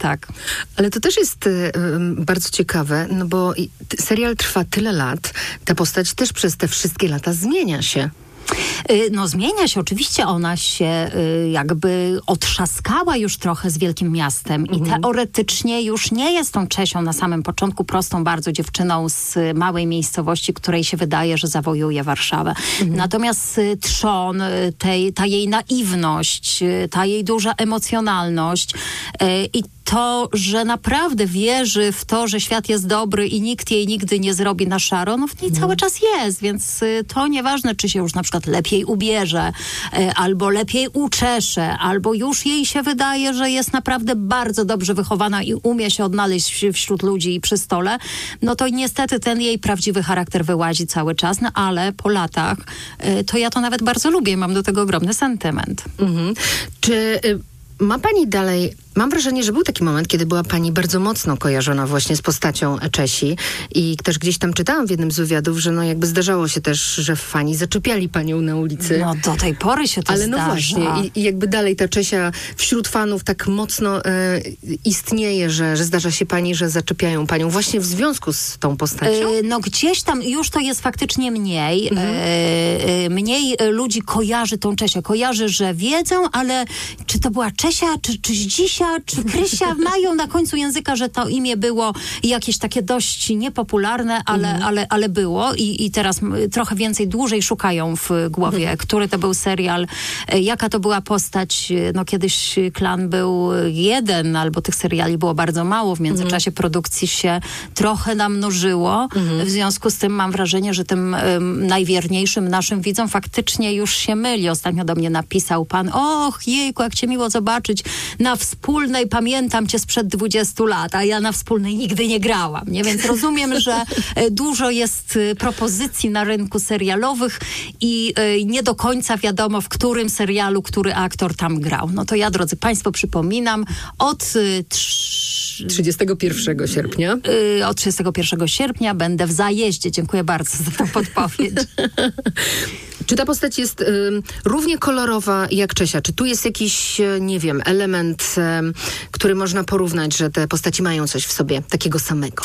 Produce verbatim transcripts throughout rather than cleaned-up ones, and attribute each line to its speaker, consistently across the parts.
Speaker 1: tak.
Speaker 2: Ale to też jest y, bardzo ciekawe, no bo i, t, serial trwa tyle lat, ta postać też przez te wszystkie lata zmienia się.
Speaker 1: No zmienia się, oczywiście ona się y, jakby otrzaskała już trochę z wielkim miastem mhm. i teoretycznie już nie jest tą Czesią na samym początku prostą bardzo dziewczyną z małej miejscowości, której się wydaje, że zawojuje Warszawę. Mhm. Natomiast y, trzon, y, tej, ta jej naiwność, y, ta jej duża emocjonalność y, i to, że naprawdę wierzy w to, że świat jest dobry i nikt jej nigdy nie zrobi na szaro, no w niej mm. cały czas jest, więc y, to nieważne, czy się już na przykład lepiej ubierze, y, albo lepiej uczesze, albo już jej się wydaje, że jest naprawdę bardzo dobrze wychowana i umie się odnaleźć wśród ludzi i przy stole, no to niestety ten jej prawdziwy charakter wyłazi cały czas, no ale po latach y, to ja to nawet bardzo lubię, mam do tego ogromny sentyment.
Speaker 2: Mm-hmm. Czy y, ma pani dalej... Mam wrażenie, że był taki moment, kiedy była pani bardzo mocno kojarzona właśnie z postacią Czesi i też gdzieś tam czytałam w jednym z wywiadów, że no jakby zdarzało się też, że fani zaczepiali panią na ulicy.
Speaker 1: No do tej pory się to
Speaker 2: Ale
Speaker 1: zdarza.
Speaker 2: no właśnie i, i jakby dalej ta Czesia wśród fanów tak mocno e, istnieje, że, że zdarza się pani, że zaczepiają panią właśnie w związku z tą postacią?
Speaker 1: E, no gdzieś tam już to jest faktycznie mniej. Mhm. E, e, mniej ludzi kojarzy tą Czesię. Kojarzy, że wiedzą, ale czy to była Czesia, czy, czy dzisiaj czy Krysia mają na końcu języka, że to imię było jakieś takie dość niepopularne, ale, mhm. ale, ale było I, i teraz trochę więcej, dłużej szukają w głowie, mhm. który to był serial, jaka to była postać. No kiedyś Klan był jeden, albo tych seriali było bardzo mało. W międzyczasie mhm. produkcji się trochę namnożyło. Mhm. W związku z tym mam wrażenie, że tym um, najwierniejszym naszym widzom faktycznie już się myli. Ostatnio do mnie napisał pan, och jejku, jak cię miło zobaczyć na wspólnej, pamiętam cię sprzed dwudziestu lat, a ja na wspólnej nigdy nie grałam, nie? Więc rozumiem, że dużo jest propozycji na rynku serialowych i nie do końca wiadomo, w którym serialu, który aktor tam grał. No to ja, drodzy państwo, przypominam, od
Speaker 2: trzydziestego pierwszego sierpnia.
Speaker 1: Od trzydziestego pierwszego sierpnia będę w Zajeździe. Dziękuję bardzo za tę podpowiedź.
Speaker 2: Czy ta postać jest y, równie kolorowa jak Czesia? Czy tu jest jakiś, nie wiem, element, y, który można porównać, że te postaci mają coś w sobie takiego samego?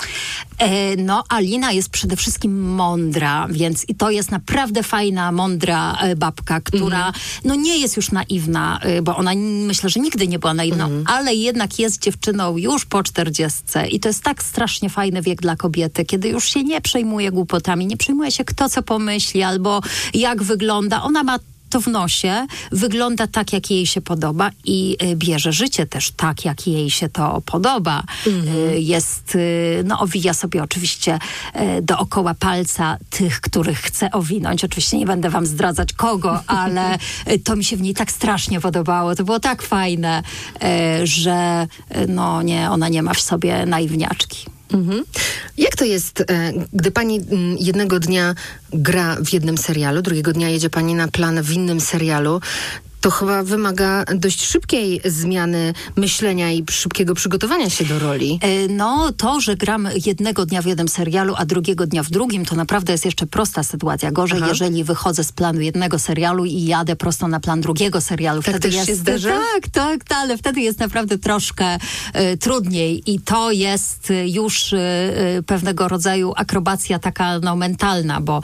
Speaker 1: E, no, Alina jest przede wszystkim mądra, więc i to jest naprawdę fajna, mądra e, babka, która mm-hmm. no nie jest już naiwna, e, bo ona myślę, że nigdy nie była naiwną, mm-hmm. ale jednak jest dziewczyną już po czterdziestce i to jest tak strasznie fajny wiek dla kobiety, kiedy już się nie przejmuje głupotami, nie przejmuje się kto co pomyśli albo jak wygląda. Ona ma to w nosie, wygląda tak, jak jej się podoba i y, bierze życie też tak, jak jej się to podoba. Mm-hmm. Y, jest, y, no owija sobie oczywiście y, dookoła palca tych, których chce owinąć. Oczywiście nie będę wam zdradzać kogo, ale y, to mi się w niej tak strasznie podobało. To było tak fajne, y, że y, no nie, ona nie ma w sobie naiwniaczki.
Speaker 2: Mhm. Jak to jest, e, gdy pani m, jednego dnia gra w jednym serialu, drugiego dnia jedzie pani na plan w innym serialu? To chyba wymaga dość szybkiej zmiany myślenia i szybkiego przygotowania się do roli.
Speaker 1: E, no, to, że gram jednego dnia w jednym serialu, a drugiego dnia w drugim, to naprawdę jest jeszcze prosta sytuacja. Gorzej, Aha. jeżeli wychodzę z planu jednego serialu i jadę prosto na plan drugiego serialu.
Speaker 2: Tak
Speaker 1: wtedy
Speaker 2: też
Speaker 1: jest,
Speaker 2: się zdarza?
Speaker 1: Tak, tak, tak, ale wtedy jest naprawdę troszkę e, trudniej i to jest już e, pewnego rodzaju akrobacja taka no, mentalna, bo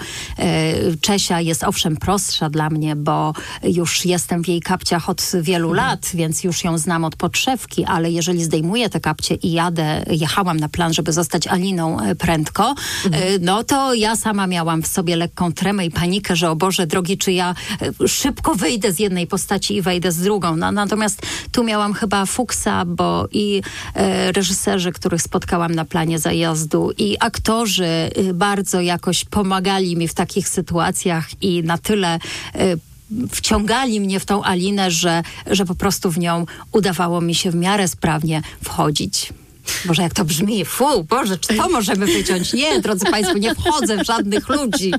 Speaker 1: e, Czesia jest owszem prostsza dla mnie, bo już jestem w jej kapciach od wielu mhm. lat, więc już ją znam od podszewki, ale jeżeli zdejmuję te kapcie i jadę, jechałam na plan, żeby zostać Aliną prędko, mhm. no to ja sama miałam w sobie lekką tremę i panikę, że o Boże drogi, czy ja szybko wyjdę z jednej postaci i wejdę z drugą. No, natomiast tu miałam chyba fuksa, bo i e, reżyserzy, których spotkałam na planie zajazdu i aktorzy e, bardzo jakoś pomagali mi w takich sytuacjach i na tyle e, wciągali mnie w tą Alinę, że, że po prostu w nią udawało mi się w miarę sprawnie wchodzić. Boże, jak to brzmi. Fu, Boże, czy to możemy wyciąć? Nie, drodzy państwo, nie wchodzę w żadnych ludzi.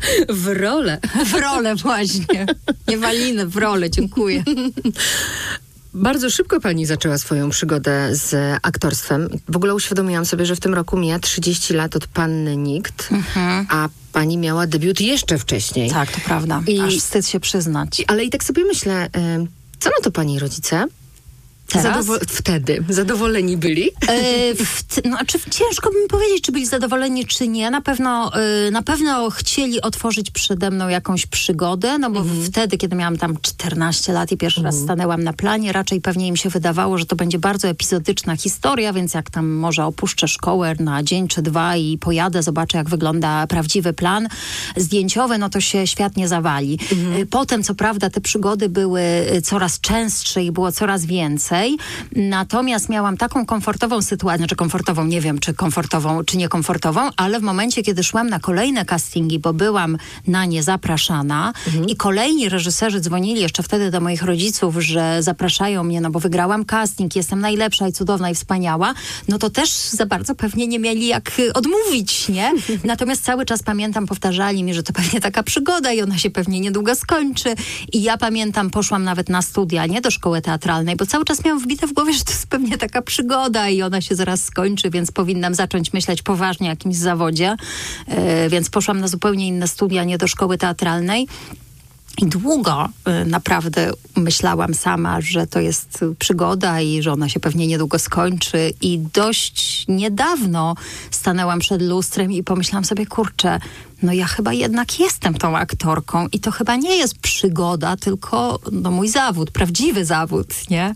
Speaker 2: W rolę.
Speaker 1: W rolę właśnie. Nie w Alinę, w rolę. Dziękuję.
Speaker 2: Bardzo szybko pani zaczęła swoją przygodę z aktorstwem. W ogóle uświadomiłam sobie, że w tym roku mija trzydzieści lat od Panny Nikt, mhm. a pani miała debiut jeszcze wcześniej.
Speaker 1: Tak, to prawda. I, Aż wstyd się przyznać.
Speaker 2: Ale i tak sobie myślę, co na to pani rodzice?
Speaker 1: Teraz?
Speaker 2: Zadowo- wtedy zadowoleni byli?
Speaker 1: E, w, no, czy ciężko mi powiedzieć, czy byli zadowoleni, czy nie. Na pewno, e, na pewno chcieli otworzyć przede mną jakąś przygodę, no bo mhm. wtedy, kiedy miałam tam czternaście lat i pierwszy mhm. raz stanęłam na planie, raczej pewnie im się wydawało, że to będzie bardzo epizodyczna historia, więc jak tam może opuszczę szkołę na dzień czy dwa i pojadę, zobaczę, jak wygląda prawdziwy plan zdjęciowy, no to się świat nie zawali. Mhm. Potem, co prawda, te przygody były coraz częstsze i było coraz więcej. Natomiast miałam taką komfortową sytuację, znaczy komfortową, nie wiem, czy komfortową, czy niekomfortową, ale w momencie, kiedy szłam na kolejne castingi, bo byłam na nie zapraszana mhm. i kolejni reżyserzy dzwonili jeszcze wtedy do moich rodziców, że zapraszają mnie, no bo wygrałam casting, jestem najlepsza i cudowna i wspaniała, no to też za bardzo pewnie nie mieli jak odmówić, nie? Natomiast cały czas pamiętam, powtarzali mi, że to pewnie taka przygoda i ona się pewnie niedługo skończy. I ja pamiętam, poszłam nawet na studia, nie do szkoły teatralnej, bo cały czas miałam wbite w głowie, że to jest pewnie taka przygoda i ona się zaraz skończy, więc powinnam zacząć myśleć poważnie o jakimś zawodzie. Yy, więc poszłam na zupełnie inne studia, nie do szkoły teatralnej. I długo y, naprawdę myślałam sama, że to jest przygoda i że ona się pewnie niedługo skończy. I dość niedawno stanęłam przed lustrem i pomyślałam sobie, kurczę, no ja chyba jednak jestem tą aktorką i to chyba nie jest przygoda, tylko no, mój zawód, prawdziwy zawód, nie?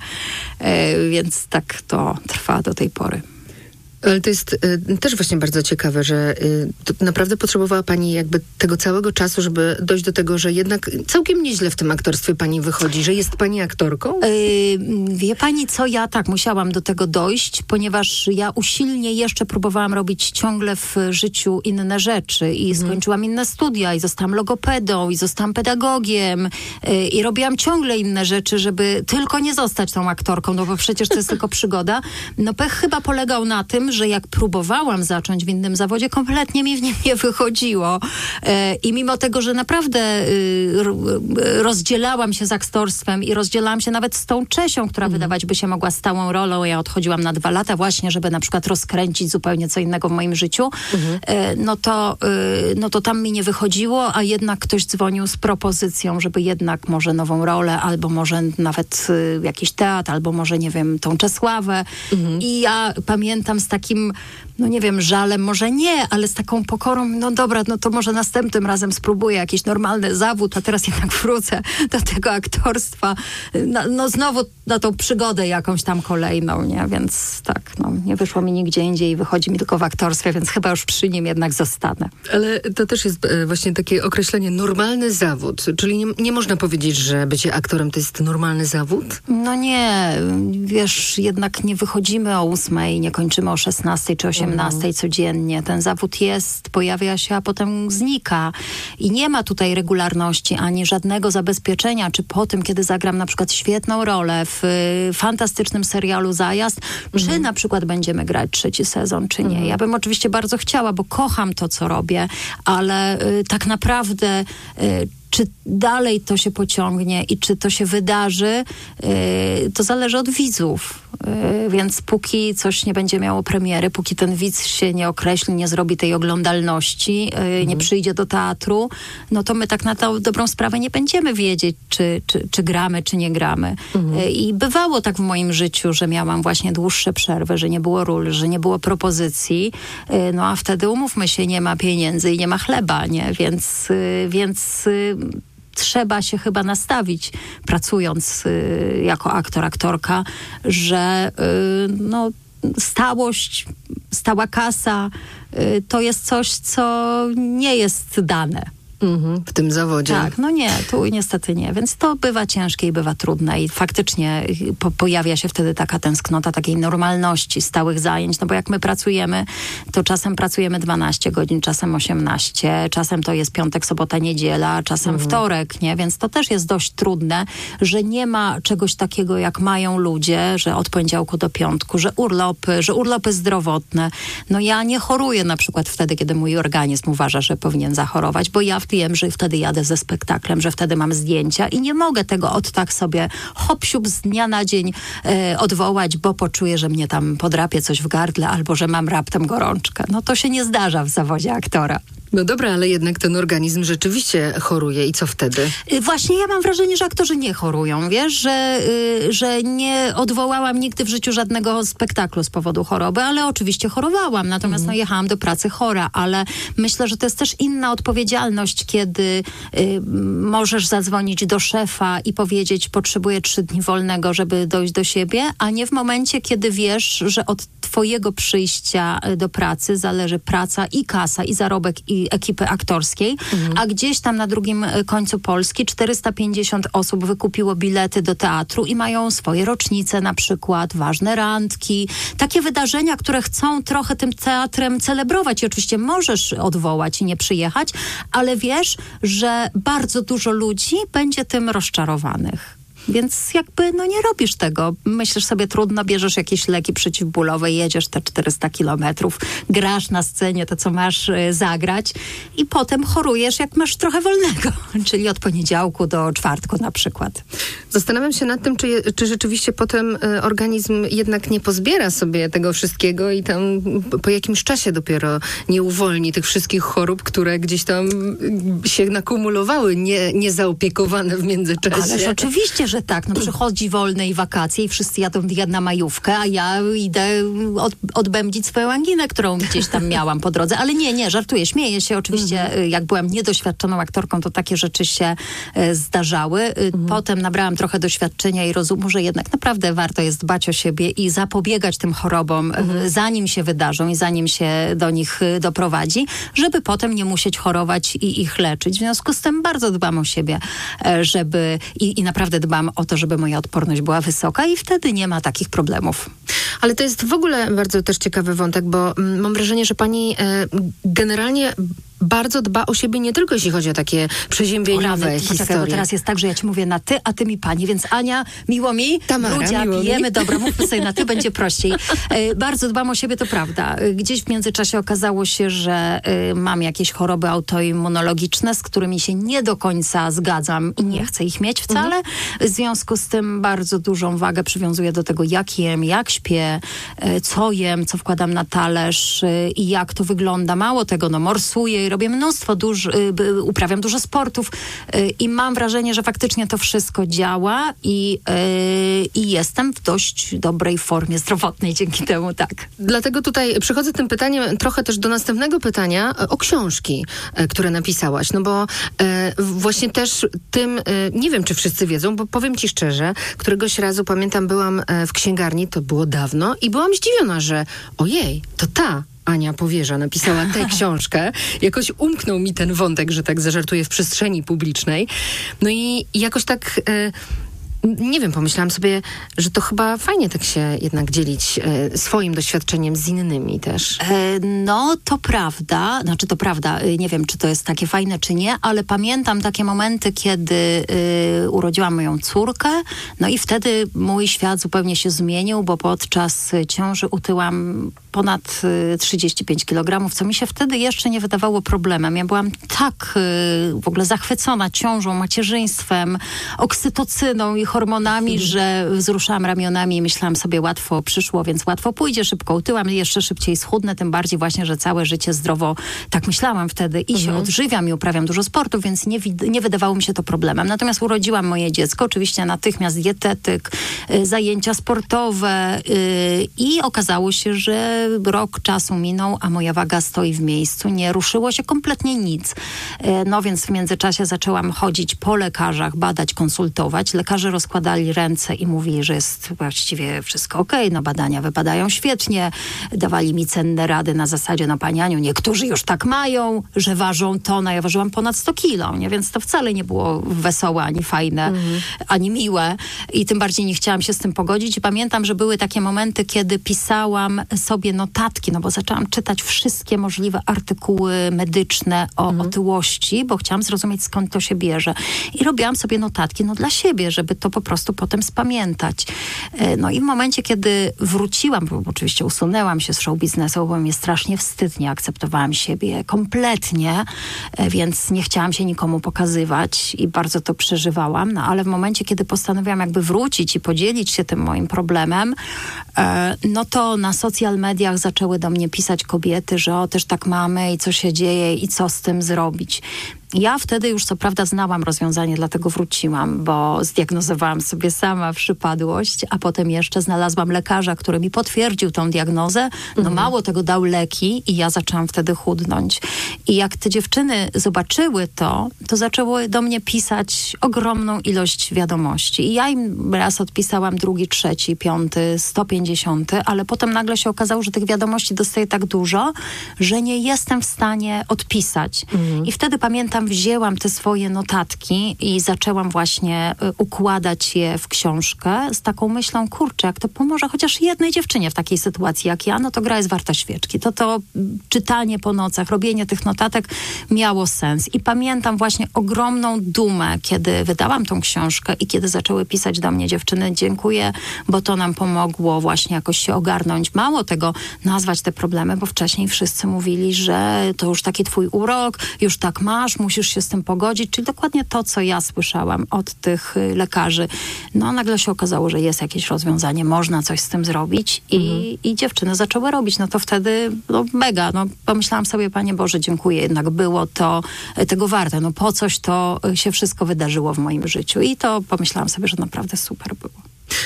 Speaker 1: Y, więc tak to trwa do tej pory.
Speaker 2: Ale to jest y, też właśnie bardzo ciekawe, że y, naprawdę potrzebowała pani jakby tego całego czasu, żeby dojść do tego, że jednak całkiem nieźle w tym aktorstwie pani wychodzi, że jest pani aktorką?
Speaker 1: Yy, wie pani co, ja tak musiałam do tego dojść, ponieważ ja usilnie jeszcze próbowałam robić ciągle w życiu inne rzeczy i mhm. skończyłam inne studia i zostałam logopedą i zostałam pedagogiem yy, i robiłam ciągle inne rzeczy, żeby tylko nie zostać tą aktorką, no bo przecież to jest tylko przygoda. No pech chyba polegał na tym, że jak próbowałam zacząć w innym zawodzie, kompletnie mi w nim nie wychodziło. E, I mimo tego, że naprawdę y, rozdzielałam się z aktorstwem i rozdzielałam się nawet z tą Czesią, która mhm. wydawać by się mogła stałą rolą. Ja odchodziłam na dwa lata właśnie, żeby na przykład rozkręcić zupełnie co innego w moim życiu. Mhm. E, no, to, y, no to tam mi nie wychodziło, a jednak ktoś dzwonił z propozycją, żeby jednak może nową rolę, albo może nawet y, jakiś teatr, albo może, nie wiem, tą Czesławę. Mhm. I ja pamiętam z takim takim, no nie wiem, żalem, może nie, ale z taką pokorą, no dobra, no to może następnym razem spróbuję jakiś normalny zawód, a teraz jednak wrócę do tego aktorstwa. No, no znowu na tą przygodę jakąś tam kolejną, nie? Więc tak, no nie wyszło mi nigdzie indziej i wychodzi mi tylko w aktorstwie, więc chyba już przy nim jednak zostanę.
Speaker 2: Ale to też jest właśnie takie określenie normalny zawód, czyli nie, nie można powiedzieć, że bycie aktorem to jest normalny zawód? No
Speaker 1: nie, wiesz, jednak nie wychodzimy o ósmej, nie kończymy o szesnastej czy osiemnastej mm. codziennie. Ten zawód jest, pojawia się, a potem znika. I nie ma tutaj regularności, ani żadnego zabezpieczenia, czy po tym, kiedy zagram na przykład świetną rolę w y, fantastycznym serialu Zajazd, mm. czy na przykład będziemy grać trzeci sezon, czy nie. Mm. Ja bym oczywiście bardzo chciała, bo kocham to, co robię, ale y, tak naprawdę y, czy dalej to się pociągnie i czy to się wydarzy, yy, to zależy od widzów. Yy, więc póki coś nie będzie miało premiery, póki ten widz się nie określi, nie zrobi tej oglądalności, yy, mhm. nie przyjdzie do teatru, no to my tak na tą dobrą sprawę nie będziemy wiedzieć, czy, czy, czy gramy, czy nie gramy. Mhm. Yy, I bywało tak w moim życiu, że miałam właśnie dłuższe przerwy, że nie było ról, że nie było propozycji, yy, no a wtedy umówmy się, nie ma pieniędzy i nie ma chleba, nie? Więc, yy, więc yy, trzeba się chyba nastawić, pracując y, jako aktor, aktorka, że y, no, stałość, stała kasa y, to jest coś, co nie jest dane.
Speaker 2: Mhm, w tym zawodzie.
Speaker 1: Tak, no nie, tu niestety nie. Więc to bywa ciężkie i bywa trudne i faktycznie po, pojawia się wtedy taka tęsknota takiej normalności, stałych zajęć, no bo jak my pracujemy, to czasem pracujemy dwanaście godzin, czasem osiemnaście, czasem to jest piątek, sobota, niedziela, czasem mhm. wtorek, nie? Więc to też jest dość trudne, że nie ma czegoś takiego, jak mają ludzie, że od poniedziałku do piątku, że urlopy, że urlopy zdrowotne. No ja nie choruję na przykład wtedy, kiedy mój organizm uważa, że powinien zachorować, bo ja wiem, że wtedy jadę ze spektaklem, że wtedy mam zdjęcia i nie mogę tego od tak sobie hop siup z dnia na dzień e, odwołać, bo poczuję, że mnie tam podrapie coś w gardle albo że mam raptem gorączkę. No to się nie zdarza w zawodzie aktora.
Speaker 2: No dobra, ale jednak ten organizm rzeczywiście choruje i co wtedy?
Speaker 1: Y, Właśnie ja mam wrażenie, że aktorzy nie chorują, wiesz, że, y, że nie odwołałam nigdy w życiu żadnego spektaklu z powodu choroby, ale oczywiście chorowałam, natomiast mhm. no, jechałam do pracy chora, ale myślę, że to jest też inna odpowiedzialność, kiedy y, możesz zadzwonić do szefa i powiedzieć, potrzebuję trzy dni wolnego, żeby dojść do siebie, a nie w momencie, kiedy wiesz, że od twojego przyjścia do pracy zależy praca i kasa, i zarobek, i ekipy aktorskiej, mhm. a gdzieś tam na drugim końcu Polski czterysta pięćdziesiąt osób wykupiło bilety do teatru i mają swoje rocznice na przykład, ważne randki, takie wydarzenia, które chcą trochę tym teatrem celebrować i oczywiście możesz odwołać i nie przyjechać, ale wiesz, że bardzo dużo ludzi będzie tym rozczarowanych. Więc jakby no nie robisz tego. Myślisz sobie trudno, bierzesz jakieś leki przeciwbólowe, jedziesz te czterysta kilometrów, grasz na scenie to, co masz y, zagrać i potem chorujesz, jak masz trochę wolnego. Czyli od poniedziałku do czwartku na przykład.
Speaker 2: Zastanawiam się nad tym, czy, je, czy rzeczywiście potem y, organizm jednak nie pozbiera sobie tego wszystkiego i tam po jakimś czasie dopiero nie uwolni tych wszystkich chorób, które gdzieś tam y, się nakumulowały, nie, niezaopiekowane w międzyczasie.
Speaker 1: Ależ oczywiście, że że tak, no przychodzi wolne i wakacje i wszyscy jadą na majówkę, a ja idę od, odbędzić swoją anginę, którą gdzieś tam miałam po drodze. Ale nie, nie, żartuję, śmieję się. Oczywiście mhm. jak byłam niedoświadczoną aktorką, to takie rzeczy się e, zdarzały. Mhm. Potem nabrałam trochę doświadczenia i rozumu, że jednak naprawdę warto jest dbać o siebie i zapobiegać tym chorobom, mhm. zanim się wydarzą i zanim się do nich doprowadzi, żeby potem nie musieć chorować i ich leczyć. W związku z tym bardzo dbam o siebie, e, żeby i, i naprawdę dbam o to, żeby moja odporność była wysoka i wtedy nie ma takich problemów.
Speaker 2: Ale to jest w ogóle bardzo też ciekawy wątek, bo mm, mam wrażenie, że pani e, generalnie bardzo dba o siebie, nie tylko jeśli chodzi o takie przeziębieniowe
Speaker 1: Rany,
Speaker 2: historie.
Speaker 1: Poczekaj, bo teraz jest tak, że ja ci mówię na ty, a ty mi pani, więc Ania, miło mi,
Speaker 2: Tamara,
Speaker 1: Ludzia,
Speaker 2: miło
Speaker 1: pijemy,
Speaker 2: mi.
Speaker 1: dobra, mówmy sobie na ty, będzie prościej. E, bardzo dbam o siebie, to prawda. E, gdzieś w międzyczasie okazało się, że e, mam jakieś choroby autoimmunologiczne, z którymi się nie do końca zgadzam i nie chcę ich mieć wcale. W związku z tym bardzo dużą wagę przywiązuję do tego, jak jem, jak śpię, e, co jem, co wkładam na talerz e, i jak to wygląda. Mało tego, no morsuję i robię mnóstwo, duż, y, uprawiam dużo sportów y, i mam wrażenie, że faktycznie to wszystko działa i, y, i jestem w dość dobrej formie zdrowotnej dzięki temu, tak.
Speaker 2: Dlatego tutaj przychodzę tym pytaniem trochę też do następnego pytania o książki, e, które napisałaś. No bo e, właśnie też tym, e, nie wiem, czy wszyscy wiedzą, bo powiem ci szczerze, któregoś razu pamiętam, byłam e, w księgarni, to było dawno i byłam zdziwiona, że ojej, to ta Ania Powierza napisała tę książkę. Jakoś umknął mi ten wątek, że tak zażartuję, w przestrzeni publicznej. No i jakoś tak... E, nie wiem, pomyślałam sobie, że to chyba fajnie tak się jednak dzielić e, swoim doświadczeniem z innymi też.
Speaker 1: E, no, to prawda. Znaczy, to prawda. Nie wiem, czy to jest takie fajne, czy nie, ale pamiętam takie momenty, kiedy y, urodziłam moją córkę, no i wtedy mój świat zupełnie się zmienił, bo podczas ciąży utyłam ponad y, trzydzieści pięć kilogramów, co mi się wtedy jeszcze nie wydawało problemem. Ja byłam tak y, w ogóle zachwycona ciążą, macierzyństwem, oksytocyną i hormonami, że wzruszałam ramionami i myślałam sobie, łatwo przyszło, więc łatwo pójdzie, szybko utyłam, jeszcze szybciej schudnę, tym bardziej właśnie, że całe życie zdrowo, tak myślałam wtedy i mhm. się odżywiam i uprawiam dużo sportu, więc nie, nie wydawało mi się to problemem. Natomiast urodziłam moje dziecko, oczywiście natychmiast dietetyk, y, zajęcia sportowe y, i okazało się, że rok czasu minął, a moja waga stoi w miejscu, nie ruszyło się kompletnie nic. Y, no więc w międzyczasie zaczęłam chodzić po lekarzach, badać, konsultować. Lekarze rozkładali ręce i mówili, że jest właściwie wszystko okej, no badania wypadają świetnie, dawali mi cenne rady na zasadzie, no pani Aniu, niektórzy już tak mają, że ważą tona, ja ważyłam ponad sto kilo, nie? Więc to wcale nie było wesołe, ani fajne, mhm. ani miłe i tym bardziej nie chciałam się z tym pogodzić i pamiętam, że były takie momenty, kiedy pisałam sobie notatki, no bo zaczęłam czytać wszystkie możliwe artykuły medyczne o mhm. otyłości, bo chciałam zrozumieć, skąd to się bierze i robiłam sobie notatki, no dla siebie, żeby to po prostu potem spamiętać. No i w momencie, kiedy wróciłam, bo oczywiście usunęłam się z show biznesu, bo mnie strasznie wstyd, nie akceptowałam siebie kompletnie, więc nie chciałam się nikomu pokazywać i bardzo to przeżywałam, no ale w momencie, kiedy postanowiłam jakby wrócić i podzielić się tym moim problemem, no to na social media mediach zaczęły do mnie pisać kobiety, że o, też tak mamy i co się dzieje i co z tym zrobić. Ja wtedy już co prawda znałam rozwiązanie, dlatego wróciłam, bo zdiagnozowałam sobie sama przypadłość, a potem jeszcze znalazłam lekarza, który mi potwierdził tą diagnozę. No mhm. mało tego, dał leki i ja zaczęłam wtedy chudnąć. I jak te dziewczyny zobaczyły to, to zaczęły do mnie pisać ogromną ilość wiadomości. I ja im raz odpisałam, drugi, trzeci, piąty, sto pięćdziesiąty, ale potem nagle się okazało, że tych wiadomości dostaję tak dużo, że nie jestem w stanie odpisać. Mhm. I wtedy pamiętam, wzięłam te swoje notatki i zaczęłam właśnie y, układać je w książkę z taką myślą, kurczę, jak to pomoże chociaż jednej dziewczynie w takiej sytuacji jak ja, no to gra jest warta świeczki. To to czytanie po nocach, robienie tych notatek miało sens. I pamiętam właśnie ogromną dumę, kiedy wydałam tą książkę i kiedy zaczęły pisać do mnie dziewczyny, dziękuję, bo to nam pomogło właśnie jakoś się ogarnąć. Mało tego, nazwać te problemy, bo wcześniej wszyscy mówili, że to już taki twój urok, już tak masz, musisz się z tym pogodzić, czyli dokładnie to, co ja słyszałam od tych y, lekarzy. No nagle się okazało, że jest jakieś rozwiązanie, można coś z tym zrobić i, mhm. i dziewczyny zaczęły robić. No to wtedy no mega, no pomyślałam sobie, Panie Boże, dziękuję, jednak było to y, tego warte. No po coś to y, się wszystko wydarzyło w moim życiu i to pomyślałam sobie, że naprawdę super było.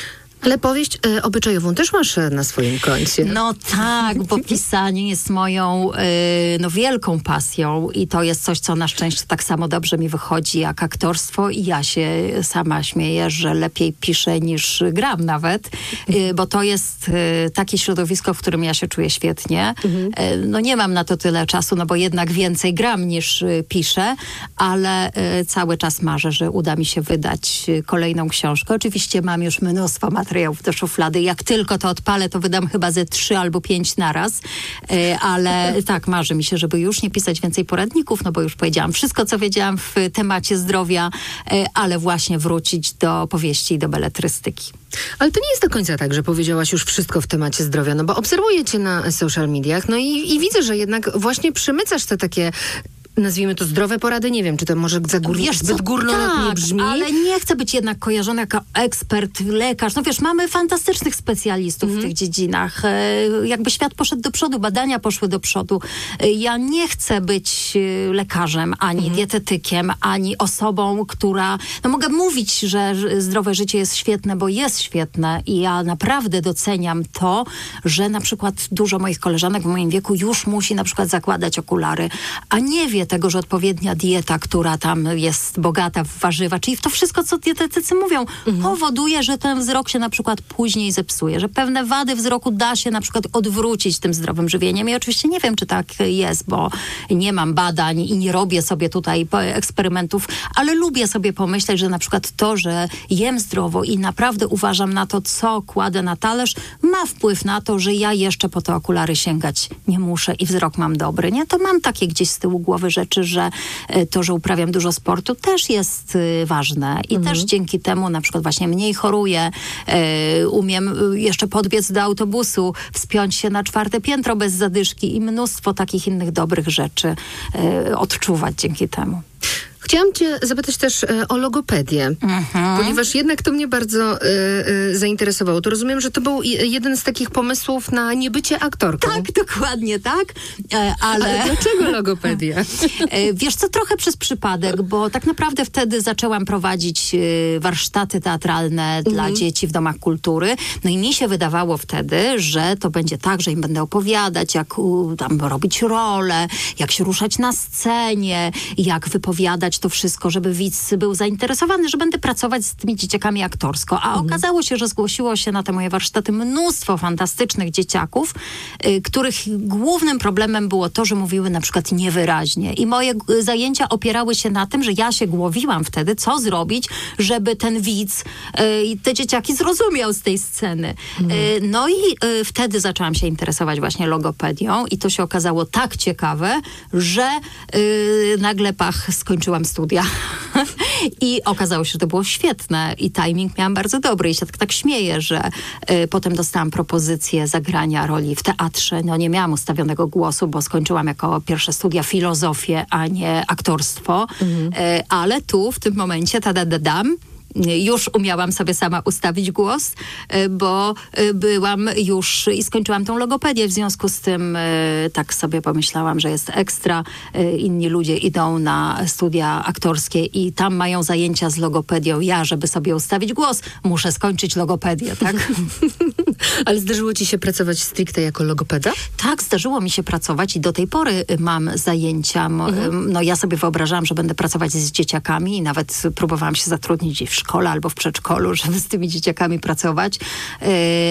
Speaker 2: Ale powieść y, obyczajową też masz na swoim koncie.
Speaker 1: No tak, bo pisanie jest moją y, no, wielką pasją i to jest coś, co na szczęście tak samo dobrze mi wychodzi jak aktorstwo i ja się sama śmieję, że lepiej piszę niż gram nawet, y, bo to jest y, takie środowisko, w którym ja się czuję świetnie. Mhm. Y, no nie mam na to tyle czasu, no bo jednak więcej gram niż y, piszę, ale y, cały czas marzę, że uda mi się wydać y, kolejną książkę. Oczywiście mam już mnóstwo materiałów materiałów do szuflady. Jak tylko to odpalę, to wydam chyba ze trzy albo pięć naraz. Yy, ale tak, marzy mi się, żeby już nie pisać więcej poradników, no bo już powiedziałam wszystko, co wiedziałam w temacie zdrowia, yy, ale właśnie wrócić do powieści i do beletrystyki.
Speaker 2: Ale to nie jest do końca tak, że powiedziałaś już wszystko w temacie zdrowia, no bo obserwuję cię na social mediach, no i, i widzę, że jednak właśnie przemycasz te takie, nazwijmy to, zdrowe porady. Nie wiem, czy to może za gór...
Speaker 1: wiesz,
Speaker 2: zbyt
Speaker 1: co?
Speaker 2: górnolotnie
Speaker 1: tak,
Speaker 2: brzmi.
Speaker 1: Ale nie chcę być jednak kojarzona jako ekspert, lekarz. No wiesz, mamy fantastycznych specjalistów mm. w tych dziedzinach. E, jakby świat poszedł do przodu, badania poszły do przodu. E, ja nie chcę być lekarzem, ani mm. dietetykiem, ani osobą, która... No mogę mówić, że zdrowe życie jest świetne, bo jest świetne i ja naprawdę doceniam to, że na przykład dużo moich koleżanek w moim wieku już musi na przykład zakładać okulary, a nie wie tego, że odpowiednia dieta, która tam jest bogata w warzywa, czyli w to wszystko, co dietetycy mówią, mhm. powoduje, że ten wzrok się na przykład później zepsuje, że pewne wady wzroku da się na przykład odwrócić tym zdrowym żywieniem. I oczywiście nie wiem, czy tak jest, bo nie mam badań i nie robię sobie tutaj eksperymentów, ale lubię sobie pomyśleć, że na przykład to, że jem zdrowo i naprawdę uważam na to, co kładę na talerz, ma wpływ na to, że ja jeszcze po te okulary sięgać nie muszę i wzrok mam dobry, nie? To mam takie gdzieś z tyłu głowy rzeczy, że to, że uprawiam dużo sportu, też jest ważne i mhm. też dzięki temu na przykład właśnie mniej choruję, y, umiem jeszcze podbiec do autobusu, wspiąć się na czwarte piętro bez zadyszki i mnóstwo takich innych dobrych rzeczy y, odczuwać dzięki temu.
Speaker 2: Chciałam cię zapytać też e, o logopedię, mhm. ponieważ jednak to mnie bardzo e, e, zainteresowało. To rozumiem, że to był jeden z takich pomysłów na niebycie aktorką.
Speaker 1: Tak, dokładnie tak. E, ale...
Speaker 2: ale dlaczego logopedia?
Speaker 1: E, wiesz co, trochę przez przypadek, bo tak naprawdę wtedy zaczęłam prowadzić e, warsztaty teatralne mhm. dla dzieci w domach kultury. No i mi się wydawało wtedy, że to będzie tak, że im będę opowiadać, jak u, tam robić rolę, jak się ruszać na scenie, jak wypowiadać to wszystko, żeby widz był zainteresowany, że będę pracować z tymi dzieciakami aktorsko. A mhm. okazało się, że zgłosiło się na te moje warsztaty mnóstwo fantastycznych dzieciaków, y, których głównym problemem było to, że mówiły na przykład niewyraźnie. I moje y, zajęcia opierały się na tym, że ja się głowiłam wtedy, co zrobić, żeby ten widz i y, te dzieciaki zrozumiał z tej sceny. Mhm. Y, no i y, wtedy zaczęłam się interesować właśnie logopedią i to się okazało tak ciekawe, że y, nagle pach, skończyłam studia. I okazało się, że to było świetne i timing miałam bardzo dobry. I się tak, tak śmieję, że y, potem dostałam propozycję zagrania roli w teatrze. No nie miałam ustawionego głosu, bo skończyłam jako pierwsze studia filozofię, a nie aktorstwo. Mhm. Y, ale tu w tym momencie, tada-da-dam, już umiałam sobie sama ustawić głos, bo byłam już i skończyłam tą logopedię. W związku z tym tak sobie pomyślałam, że jest ekstra. Inni ludzie idą na studia aktorskie i tam mają zajęcia z logopedią. Ja, żeby sobie ustawić głos, muszę skończyć logopedię, tak?
Speaker 2: Ale zdarzyło ci się pracować stricte jako logopeda?
Speaker 1: Tak, zdarzyło mi się pracować i do tej pory mam zajęcia. Mhm. No ja sobie wyobrażałam, że będę pracować z dzieciakami i nawet próbowałam się zatrudnić w szkole albo w przedszkolu, żeby z tymi dzieciakami pracować, yy,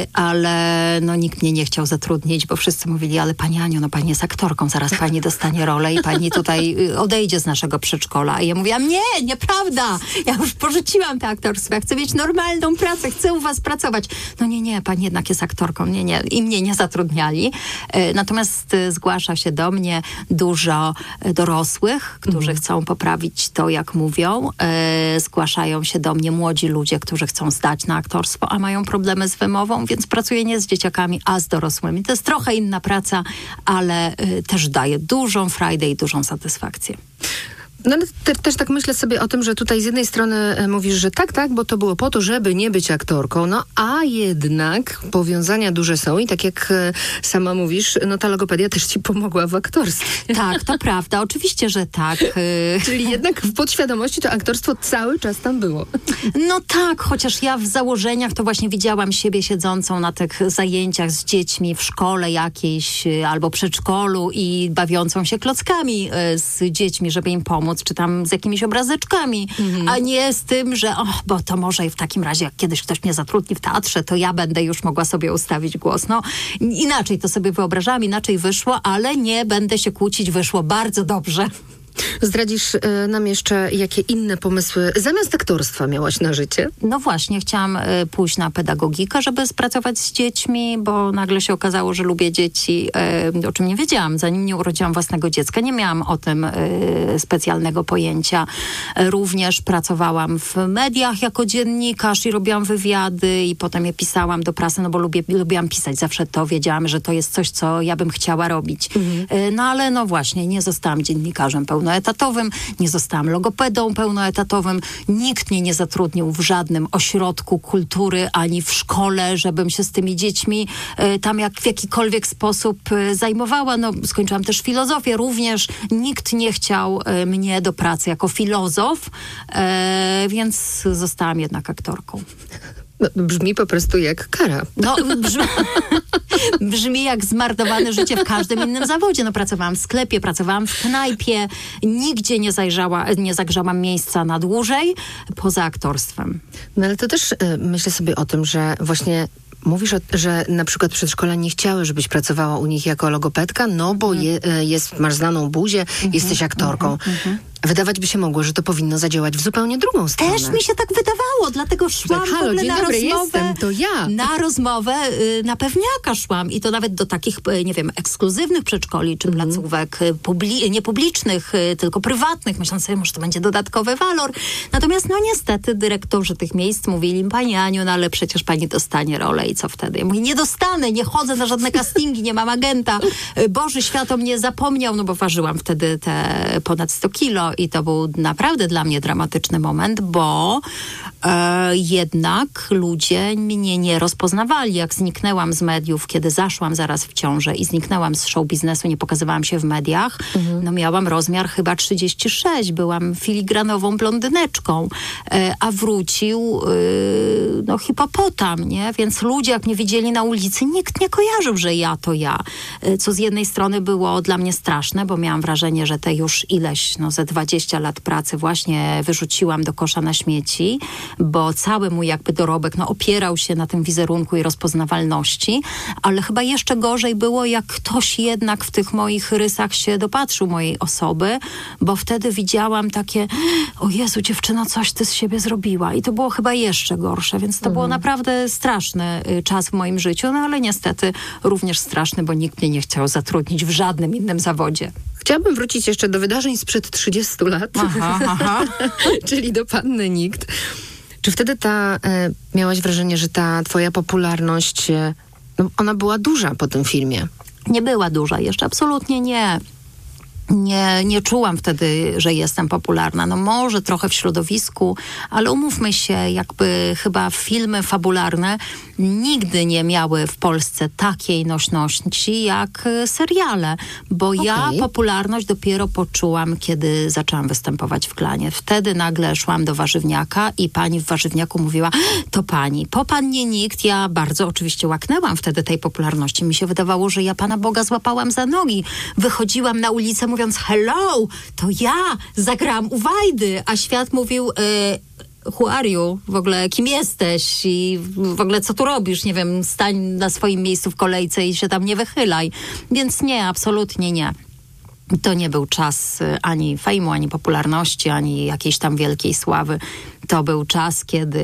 Speaker 1: ale no nikt mnie nie chciał zatrudnić, bo wszyscy mówili, ale pani Aniu, no pani jest aktorką, zaraz pani dostanie rolę i pani tutaj odejdzie z naszego przedszkola. A ja mówiłam, nie, nieprawda, ja już porzuciłam to aktorstwo, ja chcę mieć normalną pracę, chcę u was pracować. No nie, nie, pani jednak jest aktorką, nie, nie, i mnie nie zatrudniali. Yy, natomiast yy, zgłasza się do mnie dużo yy, dorosłych, którzy mhm. chcą poprawić to, jak mówią. Yy, zgłaszają się do mnie młodzi ludzie, którzy chcą zdać na aktorstwo, a mają problemy z wymową, więc pracuję nie z dzieciakami, a z dorosłymi. To jest trochę inna praca, ale y, też daje dużą frajdę i dużą satysfakcję.
Speaker 2: No ale te, też tak myślę sobie o tym, że tutaj z jednej strony e, mówisz, że tak, tak, bo to było po to, żeby nie być aktorką, no a jednak powiązania duże są i tak jak e, sama mówisz, no ta logopedia też ci pomogła w aktorstwie.
Speaker 1: Tak, to prawda, oczywiście, że tak.
Speaker 2: Czyli jednak w podświadomości to aktorstwo cały czas tam było.
Speaker 1: No tak, chociaż ja w założeniach to właśnie widziałam siebie siedzącą na tych zajęciach z dziećmi w szkole jakiejś albo przedszkolu i bawiącą się klockami z dziećmi, żeby im pomóc, czy tam z jakimiś obrazeczkami, mhm. a nie z tym, że oh, bo to może i w takim razie, jak kiedyś ktoś mnie zatrudni w teatrze, to ja będę już mogła sobie ustawić głos. No, inaczej to sobie wyobrażałam, inaczej wyszło, ale nie będę się kłócić, wyszło bardzo dobrze.
Speaker 2: Zdradzisz y, nam jeszcze, jakie inne pomysły zamiast aktorstwa miałaś na życie?
Speaker 1: No właśnie, chciałam y, pójść na pedagogikę, żeby spracować z dziećmi, bo nagle się okazało, że lubię dzieci, y, o czym nie wiedziałam. Zanim nie urodziłam własnego dziecka, nie miałam o tym y, specjalnego pojęcia. Y, również pracowałam w mediach jako dziennikarz i robiłam wywiady i potem je pisałam do prasy, no bo lubię, lubiłam pisać. Zawsze to wiedziałam, że to jest coś, co ja bym chciała robić. Mhm. Y, no ale no właśnie, nie zostałam dziennikarzem pełnoetatowym. pełnoetatowym, nie zostałam logopedą pełnoetatowym, nikt mnie nie zatrudnił w żadnym ośrodku kultury, ani w szkole, żebym się z tymi dziećmi y, tam jak w jakikolwiek sposób y, zajmowała. No, skończyłam też filozofię, również nikt nie chciał y, mnie do pracy jako filozof, y, więc zostałam jednak aktorką.
Speaker 2: No, brzmi po prostu jak kara.
Speaker 1: No, brzmi, brzmi jak zmarnowane życie w każdym innym zawodzie. No, pracowałam w sklepie, pracowałam w knajpie, nigdzie nie zajrzała, nie zagrzałam miejsca na dłużej, poza aktorstwem.
Speaker 2: No ale to też y, myślę sobie o tym, że właśnie mówisz, o, że na przykład przedszkola nie chciały, żebyś pracowała u nich jako logopedka, no bo je, jest, masz znaną buzię, mm-hmm, jesteś aktorką. Mm-hmm. Wydawać by się mogło, że to powinno zadziałać w zupełnie drugą stronę.
Speaker 1: Też mi się tak wydawało, dlatego szłam
Speaker 2: tak, halo,
Speaker 1: w ogóle
Speaker 2: dzień
Speaker 1: na
Speaker 2: dobry,
Speaker 1: rozmowę.
Speaker 2: Jestem, to ja.
Speaker 1: Na rozmowę y, na pewniaka szłam i to nawet do takich, y, nie wiem, ekskluzywnych przedszkoli czy mm. placówek y, publi- nie publicznych, y, tylko prywatnych. Myślałam sobie, może to będzie dodatkowy walor. Natomiast no niestety dyrektorzy tych miejsc mówili, pani Aniu, no ale przecież pani dostanie rolę i co wtedy? Ja mówię, nie dostanę, nie chodzę na żadne castingi, nie mam agenta. Y, Boży świat o mnie zapomniał, no bo ważyłam wtedy te ponad sto kilo i to był naprawdę dla mnie dramatyczny moment, bo e, jednak ludzie mnie nie rozpoznawali. Jak zniknęłam z mediów, kiedy zaszłam zaraz w ciążę i zniknęłam z show biznesu, nie pokazywałam się w mediach, mhm. no miałam rozmiar chyba trzydzieści sześć, byłam filigranową blondyneczką, e, a wrócił e, no hipopotam, nie? Więc ludzie jak mnie widzieli na ulicy, nikt nie kojarzył, że ja to ja. E, co z jednej strony było dla mnie straszne, bo miałam wrażenie, że te już ileś, no ze dwadzieścia lat pracy właśnie wyrzuciłam do kosza na śmieci, bo cały mój jakby dorobek no, opierał się na tym wizerunku i rozpoznawalności, ale chyba jeszcze gorzej było, jak ktoś jednak w tych moich rysach się dopatrzył mojej osoby, bo wtedy widziałam takie, o Jezu, dziewczyno, coś ty z siebie zrobiła. I to było chyba jeszcze gorsze, więc to mhm. było naprawdę straszny czas w moim życiu, no ale niestety również straszny, bo nikt mnie nie chciał zatrudnić w żadnym innym zawodzie.
Speaker 2: Chciałabym wrócić jeszcze do wydarzeń sprzed trzydziestu lat,
Speaker 1: aha, aha.
Speaker 2: czyli do Panny Nikt. Czy wtedy ta, e, miałaś wrażenie, że ta twoja popularność, e, no, ona była duża po tym filmie?
Speaker 1: Nie była duża, jeszcze absolutnie nie. Nie, nie czułam wtedy, że jestem popularna. No może trochę w środowisku, ale umówmy się, jakby chyba filmy fabularne nigdy nie miały w Polsce takiej nośności jak seriale, bo okay. ja popularność dopiero poczułam, kiedy zaczęłam występować w Klanie. Wtedy nagle szłam do warzywniaka i pani w warzywniaku mówiła, to pani, po pannie nikt. Ja bardzo oczywiście łaknęłam wtedy tej popularności. Mi się wydawało, że ja Pana Boga złapałam za nogi. Wychodziłam na ulicę mówiąc, hello, to ja zagrałam u Wajdy, a świat mówił... Y- who are you? W ogóle kim jesteś? I w ogóle co tu robisz? Nie wiem, stań na swoim miejscu w kolejce i się tam nie wychylaj. Więc nie, absolutnie nie. To nie był czas ani fejmu, ani popularności, ani jakiejś tam wielkiej sławy. To był czas, kiedy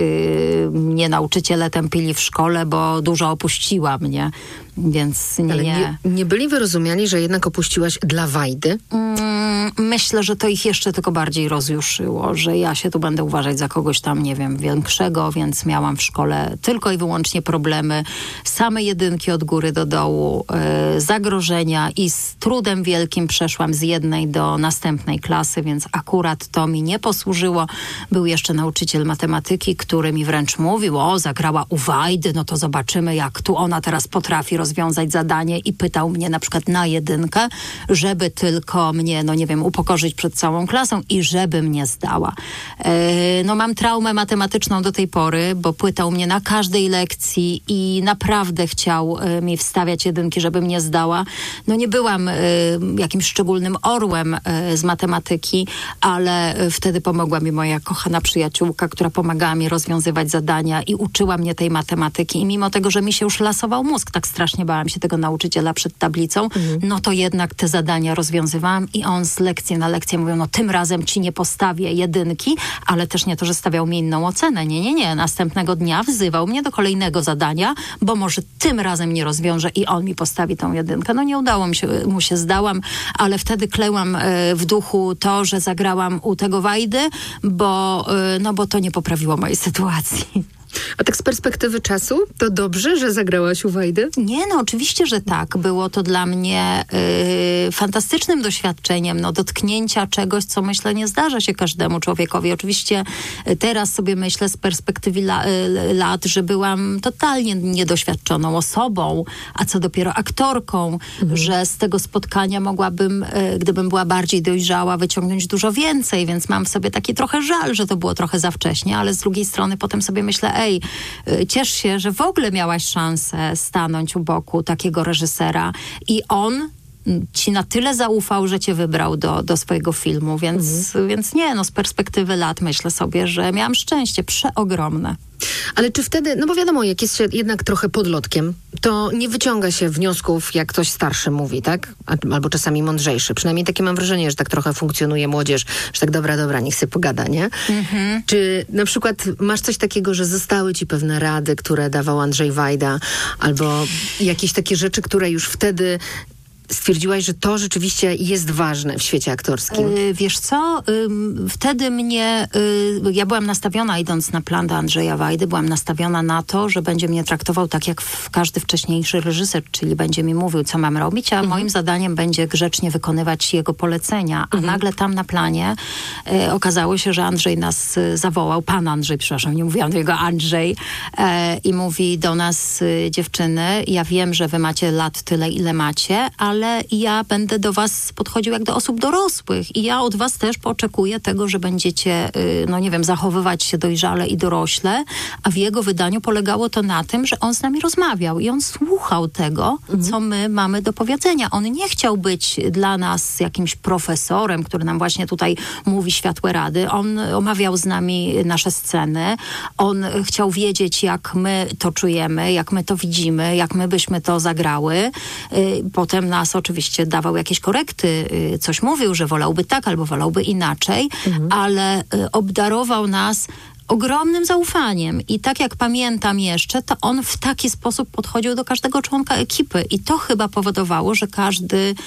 Speaker 1: yy, mnie nauczyciele tępili w szkole, bo dużo opuściła mnie. Więc nie,
Speaker 2: Ale nie, nie byli wyrozumiali, że jednak opuściłaś dla Wajdy?
Speaker 1: Mm, myślę, że to ich jeszcze tylko bardziej rozjuszyło, że ja się tu będę uważać za kogoś tam, nie wiem, większego, więc miałam w szkole tylko i wyłącznie problemy, same jedynki od góry do dołu, yy, zagrożenia i z trudem wielkim przeszłam z jednej do następnej klasy, więc akurat to mi nie posłużyło. Był jeszcze nauczyciel matematyki, który mi wręcz mówił, o, zagrała u Wajdy, no to zobaczymy, jak tu ona teraz potrafi rozwiązać zadanie i pytał mnie na przykład na jedynkę, żeby tylko mnie, no nie wiem, upokorzyć przed całą klasą i żeby mnie zdała. Yy, no mam traumę matematyczną do tej pory, bo pytał mnie na każdej lekcji i naprawdę chciał y, mi wstawiać jedynki, żeby mnie zdała. No nie byłam y, jakimś szczególnym orłem y, z matematyki, ale y, wtedy pomogła mi moja kochana przyjaciółka, która pomagała mi rozwiązywać zadania i uczyła mnie tej matematyki. I mimo tego, że mi się już lasował mózg, tak strasznie bałam się tego nauczyciela przed tablicą, mhm. no to jednak te zadania rozwiązywałam i on z lekcji na lekcję mówił, no tym razem ci nie postawię jedynki, ale też nie to, że stawiał mi inną ocenę. Nie, nie, nie. Następnego dnia wzywał mnie do kolejnego zadania, bo może tym razem nie rozwiąże i on mi postawi tą jedynkę. No nie udało mi się, mu się zdałam, ale wtedy klełam y, w duchu to, że zagrałam u tego Wajdy, bo, y, no bo to nie poprawiło mojej sytuacji.
Speaker 2: A tak z perspektywy czasu, to dobrze, że zagrałaś u Wajdy?
Speaker 1: Nie, no oczywiście, że tak. Było to dla mnie y, fantastycznym doświadczeniem, no dotknięcia czegoś, co myślę nie zdarza się każdemu człowiekowi. Oczywiście y, teraz sobie myślę z perspektywy la, y, lat, że byłam totalnie niedoświadczoną osobą, a co dopiero aktorką, mhm. że z tego spotkania mogłabym, y, gdybym była bardziej dojrzała, wyciągnąć dużo więcej, więc mam w sobie taki trochę żal, że to było trochę za wcześnie, ale z drugiej strony potem sobie myślę, ej, ciesz się, że w ogóle miałaś szansę stanąć u boku takiego reżysera i on ci na tyle zaufał, że cię wybrał do, do swojego filmu, więc, mhm. więc nie, no z perspektywy lat myślę sobie, że miałam szczęście przeogromne.
Speaker 2: Ale czy wtedy, no bo wiadomo, jak jest się jednak trochę podlotkiem, to nie wyciąga się wniosków, jak ktoś starszy mówi, tak? Albo czasami mądrzejszy. Przynajmniej takie mam wrażenie, że tak trochę funkcjonuje młodzież, że tak dobra, dobra, niech sobie pogada, nie? Mhm. Czy na przykład masz coś takiego, że zostały ci pewne rady, które dawał Andrzej Wajda, albo jakieś takie rzeczy, które już wtedy stwierdziłaś, że to rzeczywiście jest ważne w świecie aktorskim?
Speaker 1: Yy, wiesz co? Yy, wtedy mnie... Yy, ja byłam nastawiona, idąc na plan do Andrzeja Wajdy, byłam nastawiona na to, że będzie mnie traktował tak, jak w każdy wcześniejszy reżyser, czyli będzie mi mówił, co mam robić, a mhm. moim zadaniem będzie grzecznie wykonywać jego polecenia. A mhm. nagle tam na planie yy, okazało się, że Andrzej nas yy, zawołał, pan Andrzej, przepraszam, nie mówiłam do jego Andrzej, yy, i mówi do nas, yy, dziewczyny, ja wiem, że wy macie lat tyle, ile macie, ale ale ja będę do was podchodził jak do osób dorosłych i ja od was też oczekuję tego, że będziecie, no nie wiem, zachowywać się dojrzale i dorośle, a w jego wydaniu polegało to na tym, że on z nami rozmawiał i on słuchał tego, mhm. co my mamy do powiedzenia. On nie chciał być dla nas jakimś profesorem, który nam właśnie tutaj mówi światłe rady. On omawiał z nami nasze sceny. On chciał wiedzieć, jak my to czujemy, jak my to widzimy, jak my byśmy to zagrały. Potem nas oczywiście dawał jakieś korekty, coś mówił, że wolałby tak albo wolałby inaczej, mhm. ale obdarował nas ogromnym zaufaniem i tak jak pamiętam jeszcze, to on w taki sposób podchodził do każdego członka ekipy i to chyba powodowało, że każdy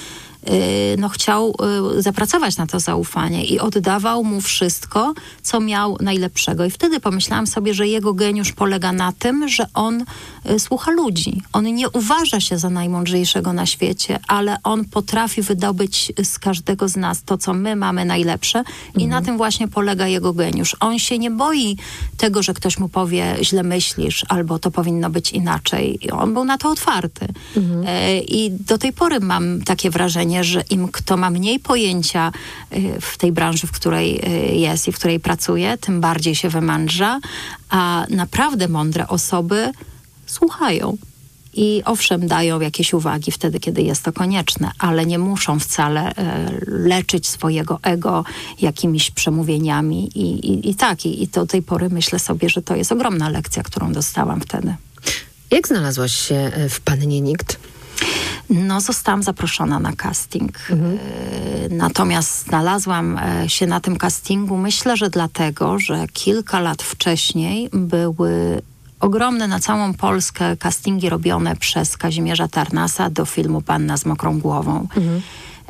Speaker 1: no, chciał zapracować na to zaufanie i oddawał mu wszystko, co miał najlepszego. I wtedy pomyślałam sobie, że jego geniusz polega na tym, że on słucha ludzi. On nie uważa się za najmądrzejszego na świecie, ale on potrafi wydobyć z każdego z nas to, co my mamy najlepsze i mhm. na tym właśnie polega jego geniusz. On się nie boi tego, że ktoś mu powie, źle myślisz, albo to powinno być inaczej. On był na to otwarty. Mhm. E, I do tej pory mam takie wrażenie, że im kto ma mniej pojęcia e, w tej branży, w której e, jest i w której pracuje, tym bardziej się wymądrza, a naprawdę mądre osoby słuchają. I owszem, dają jakieś uwagi wtedy, kiedy jest to konieczne, ale nie muszą wcale e, leczyć swojego ego jakimiś przemówieniami. I, i, i tak, i, i do tej pory myślę sobie, że to jest ogromna lekcja, którą dostałam wtedy.
Speaker 2: Jak znalazłaś się w Pannie Nikt?
Speaker 1: No, zostałam zaproszona na casting. Mhm. Natomiast znalazłam się na tym castingu, myślę, że dlatego, że kilka lat wcześniej były ogromne na całą Polskę castingi robione przez Kazimierza Tarnasa do filmu Panna z mokrą głową. Mhm.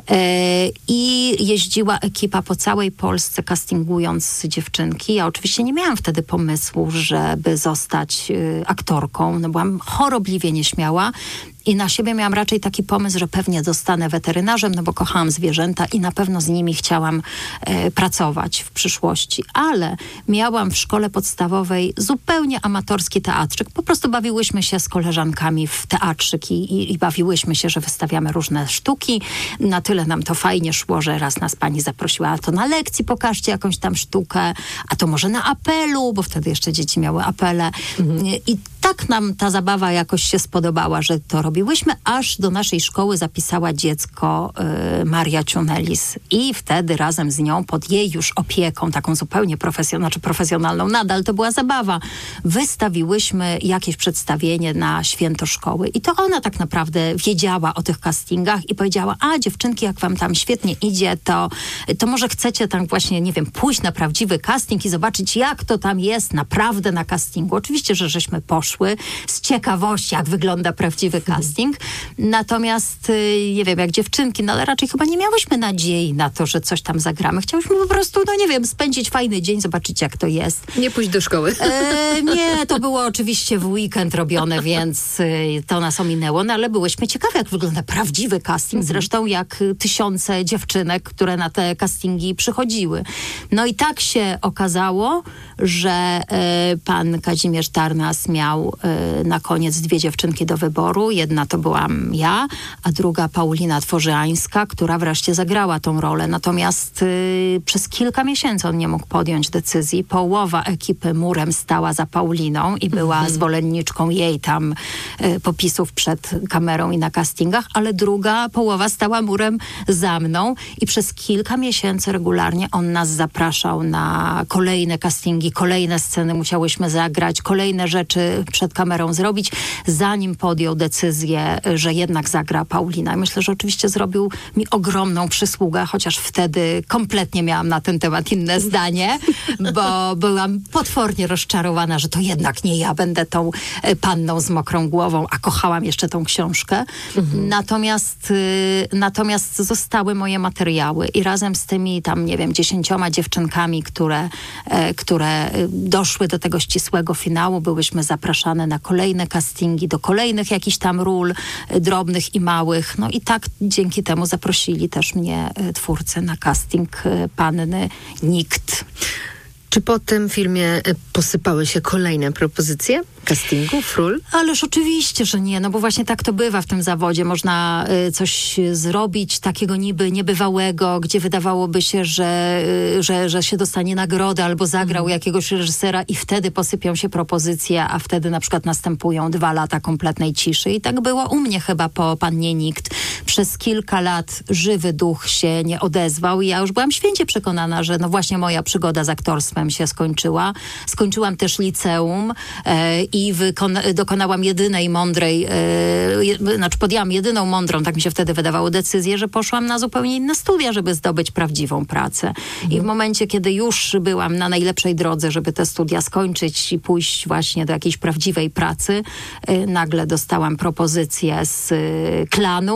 Speaker 1: I jeździła ekipa po całej Polsce castingując dziewczynki. Ja oczywiście nie miałam wtedy pomysłu, żeby zostać aktorką. No, byłam chorobliwie nieśmiała. I na siebie miałam raczej taki pomysł, że pewnie zostanę weterynarzem, no bo kochałam zwierzęta i na pewno z nimi chciałam e, pracować w przyszłości. Ale miałam w szkole podstawowej zupełnie amatorski teatrzyk. Po prostu bawiłyśmy się z koleżankami w teatrzyk i, i, i bawiłyśmy się, że wystawiamy różne sztuki. Na tyle nam to fajnie szło, że raz nas pani zaprosiła, a to na lekcji pokażcie jakąś tam sztukę, a to może na apelu, bo wtedy jeszcze dzieci miały apele. Mhm. I tak nam ta zabawa jakoś się spodobała, że to robiłyśmy, aż do naszej szkoły zapisała dziecko y, Maria Ciunelis. I wtedy razem z nią, pod jej już opieką, taką zupełnie profesjonalną, znaczy profesjonalną, nadal to była zabawa, wystawiłyśmy jakieś przedstawienie na święto szkoły. I to ona tak naprawdę wiedziała o tych castingach i powiedziała, a dziewczynki, jak wam tam świetnie idzie, to, to może chcecie tam właśnie, nie wiem, pójść na prawdziwy casting i zobaczyć, jak to tam jest naprawdę na castingu. Oczywiście, że żeśmy poszły z ciekawości, jak wygląda prawdziwy casting. Natomiast, nie wiem, jak dziewczynki, no ale raczej chyba nie miałyśmy nadziei na to, że coś tam zagramy. Chciałyśmy po prostu, no nie wiem, spędzić fajny dzień, zobaczyć, jak to jest.
Speaker 2: Nie pójść do szkoły.
Speaker 1: E, nie, to było oczywiście w weekend robione, więc to nas ominęło, no ale byłyśmy ciekawe, jak wygląda prawdziwy casting. Zresztą jak tysiące dziewczynek, które na te castingi przychodziły. No i tak się okazało, że e, pan Kazimierz Tarnas miał e, na koniec dwie dziewczynki do wyboru. Jedna to byłam ja, a druga Paulina Tworzyańska, która wreszcie zagrała tą rolę. Natomiast y, przez kilka miesięcy on nie mógł podjąć decyzji. Połowa ekipy murem stała za Pauliną i była mm-hmm. zwolenniczką jej tam y, popisów przed kamerą i na castingach, ale druga połowa stała murem za mną i przez kilka miesięcy regularnie on nas zapraszał na kolejne castingi, kolejne sceny musiałyśmy zagrać, kolejne rzeczy przed kamerą zrobić, zanim podjął decyzję, że jednak zagra Paulina. I myślę, że oczywiście zrobił mi ogromną przysługę, chociaż wtedy kompletnie miałam na ten temat inne zdanie, bo byłam potwornie rozczarowana, że to jednak nie ja będę tą panną z mokrą głową, a kochałam jeszcze tą książkę. Mhm. Natomiast, y, natomiast zostały moje materiały i razem z tymi tam, nie wiem, dziesięcioma dziewczynkami, które, e, które doszły do tego ścisłego finału, byłyśmy zapraszane na kolejne castingi, do kolejnych jakichś tam ról e, drobnych i małych. No i tak dzięki temu zaprosili też mnie e, twórcy na casting e, Panny Nikt.
Speaker 2: Czy po tym filmie posypały się kolejne propozycje castingów, ról?
Speaker 1: Ależ oczywiście, że nie, no bo właśnie tak to bywa w tym zawodzie. Można y, coś zrobić takiego niby niebywałego, gdzie wydawałoby się, że, y, że, że się dostanie nagrodę albo zagrał mm. jakiegoś reżysera i wtedy posypią się propozycje, a wtedy na przykład następują dwa lata kompletnej ciszy. I tak było u mnie chyba po Pannie Nikt. Przez kilka lat żywy duch się nie odezwał i ja już byłam święcie przekonana, że no właśnie moja przygoda z aktorstwem się skończyła. Skończyłam też liceum e, i wykona- dokonałam jedynej mądrej, e, je, znaczy podjęłam jedyną mądrą, tak mi się wtedy wydawało, decyzję, że poszłam na zupełnie inne studia, żeby zdobyć prawdziwą pracę. Mhm. I w momencie, kiedy już byłam na najlepszej drodze, żeby te studia skończyć i pójść właśnie do jakiejś prawdziwej pracy, e, nagle dostałam propozycję z e, Klanu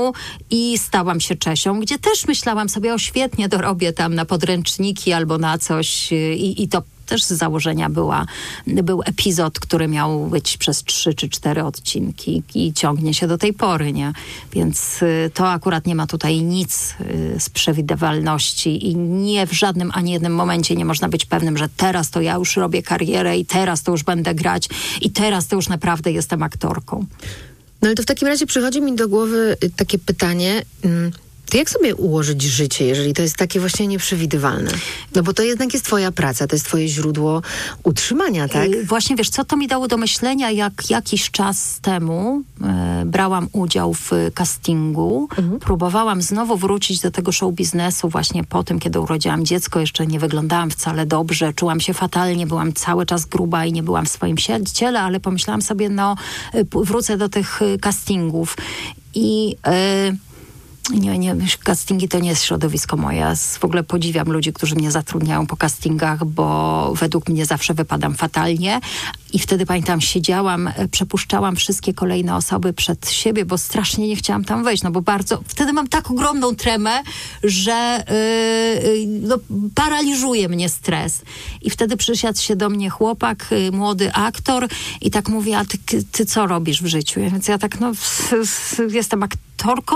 Speaker 1: i stałam się Czesią, gdzie też myślałam sobie, o świetnie, dorobię tam na podręczniki albo na coś i, i to też z założenia była, był epizod, który miał być przez trzy czy cztery odcinki i ciągnie się do tej pory, nie? Więc y, to akurat nie ma tutaj nic y, z przewidywalności i nie w żadnym ani jednym momencie nie można być pewnym, że teraz to ja już robię karierę i teraz to już będę grać i teraz to już naprawdę jestem aktorką.
Speaker 2: No ale to w takim razie przychodzi mi do głowy takie pytanie... Mm. To jak sobie ułożyć życie, jeżeli to jest takie właśnie nieprzewidywalne? No bo to jednak jest twoja praca, to jest twoje źródło utrzymania, tak?
Speaker 1: Yy, właśnie, wiesz, co to mi dało do myślenia, jak jakiś czas temu e, brałam udział w castingu, mhm. próbowałam znowu wrócić do tego show biznesu właśnie po tym, kiedy urodziłam dziecko, jeszcze nie wyglądałam wcale dobrze, czułam się fatalnie, byłam cały czas gruba i nie byłam w swoim ciele, ale pomyślałam sobie, no wrócę do tych castingów i... E, Nie, nie, castingi to nie jest środowisko moje. Ja w ogóle podziwiam ludzi, którzy mnie zatrudniają po castingach, bo według mnie zawsze wypadam fatalnie. I wtedy, pamiętam, siedziałam, przepuszczałam wszystkie kolejne osoby przed siebie, bo strasznie nie chciałam tam wejść, no bo bardzo... Wtedy mam tak ogromną tremę, że yy, no, paraliżuje mnie stres. I wtedy przysiadł się do mnie chłopak, yy, młody aktor i tak mówi, a ty, ty co robisz w życiu? Więc ja tak, no, jestem aktorką.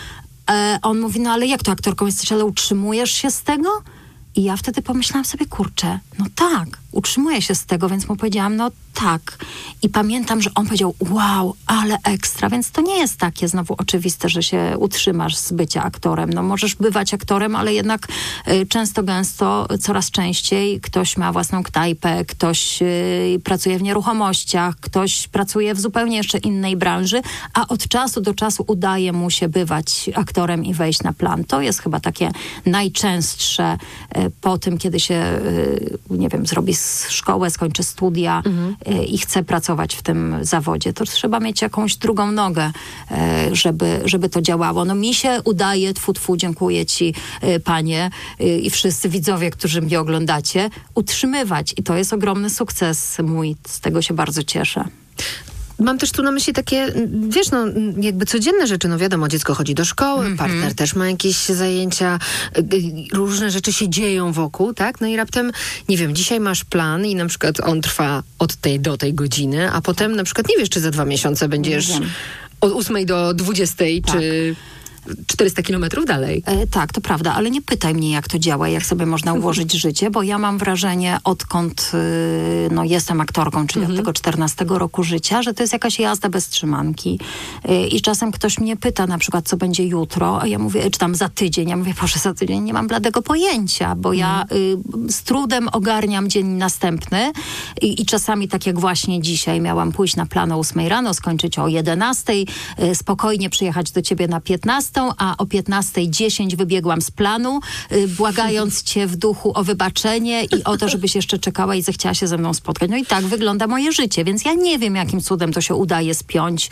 Speaker 1: On mówi, no ale jak to aktorką jesteś, ale utrzymujesz się z tego? I ja wtedy pomyślałam sobie, kurczę, no tak, utrzymuję się z tego, więc mu powiedziałam, no tak. I pamiętam, że on powiedział, wow, ale ekstra, więc to nie jest takie znowu oczywiste, że się utrzymasz z bycia aktorem. No możesz bywać aktorem, ale jednak y, często, gęsto, coraz częściej ktoś ma własną knajpę, ktoś y, pracuje w nieruchomościach, ktoś pracuje w zupełnie jeszcze innej branży, a od czasu do czasu udaje mu się bywać aktorem i wejść na plan. To jest chyba takie najczęstsze y, po tym, kiedy się, y, nie wiem, zrobi szkołę, skończy studia mhm. y, i chce pracować w tym zawodzie, to trzeba mieć jakąś drugą nogę, y, żeby, żeby to działało. No mi się udaje, tfu, tfu, dziękuję ci, y, panie y, i wszyscy widzowie, którzy mnie oglądacie, utrzymywać. I to jest ogromny sukces mój. Z tego się bardzo cieszę.
Speaker 2: Mam też tu na myśli takie, wiesz, no jakby codzienne rzeczy, no wiadomo, dziecko chodzi do szkoły, mm-hmm. partner też ma jakieś zajęcia, różne rzeczy się dzieją wokół, tak? No i raptem, nie wiem, dzisiaj masz plan i na przykład on trwa od tej do tej godziny, a potem na przykład nie wiesz, czy za dwa miesiące będziesz od ósmej do dwudziestej, tak. czy... czterysta kilometrów dalej.
Speaker 1: E, tak, to prawda, ale nie pytaj mnie, jak to działa, jak sobie można ułożyć życie, bo ja mam wrażenie, odkąd y, no, jestem aktorką, czyli mhm. od tego czternastego roku życia, że to jest jakaś jazda bez trzymanki. Y, I czasem ktoś mnie pyta na przykład, co będzie jutro, a ja mówię, czy tam za tydzień. Ja mówię, proszę, za tydzień nie mam bladego pojęcia, bo mhm. ja y, z trudem ogarniam dzień następny I, i czasami tak jak właśnie dzisiaj miałam pójść na plan o ósmej rano, skończyć o jedenastej, y, spokojnie przyjechać do ciebie na piętnastą, a o piętnastej dziesięć wybiegłam z planu, y, błagając cię w duchu o wybaczenie i o to, żebyś jeszcze czekała i zechciała się ze mną spotkać. No i tak wygląda moje życie, więc ja nie wiem, jakim cudem to się udaje spiąć,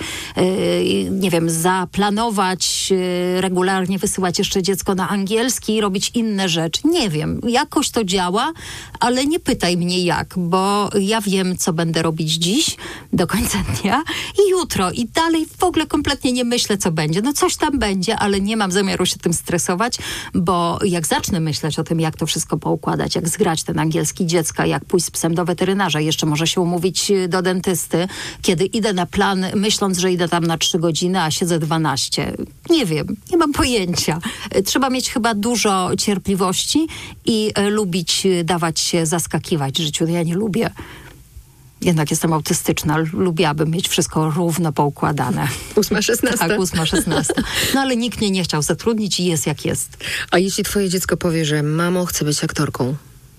Speaker 1: y, nie wiem, zaplanować, y, regularnie wysyłać jeszcze dziecko na angielski i robić inne rzeczy. Nie wiem, jakoś to działa, ale nie pytaj mnie jak, bo ja wiem, co będę robić dziś do końca dnia i jutro i dalej w ogóle kompletnie nie myślę, co będzie. No coś tam będzie, ale nie mam zamiaru się tym stresować, bo jak zacznę myśleć o tym, jak to wszystko poukładać, jak zgrać ten angielski dziecka, jak pójść z psem do weterynarza, jeszcze może się umówić do dentysty, kiedy idę na plan, myśląc, że idę tam na trzy godziny, a siedzę dwanaście. Nie wiem, nie mam pojęcia. Trzeba mieć chyba dużo cierpliwości i e, lubić dawać się zaskakiwać w życiu. Ja nie lubię. Jednak jestem autystyczna, lubiłabym mieć wszystko równo poukładane.
Speaker 2: Ósma, szesnasta.
Speaker 1: Tak, ósma, szesnasta. No ale nikt mnie nie chciał zatrudnić i jest jak jest.
Speaker 2: A jeśli twoje dziecko powie, że mamo, chcę być aktorką?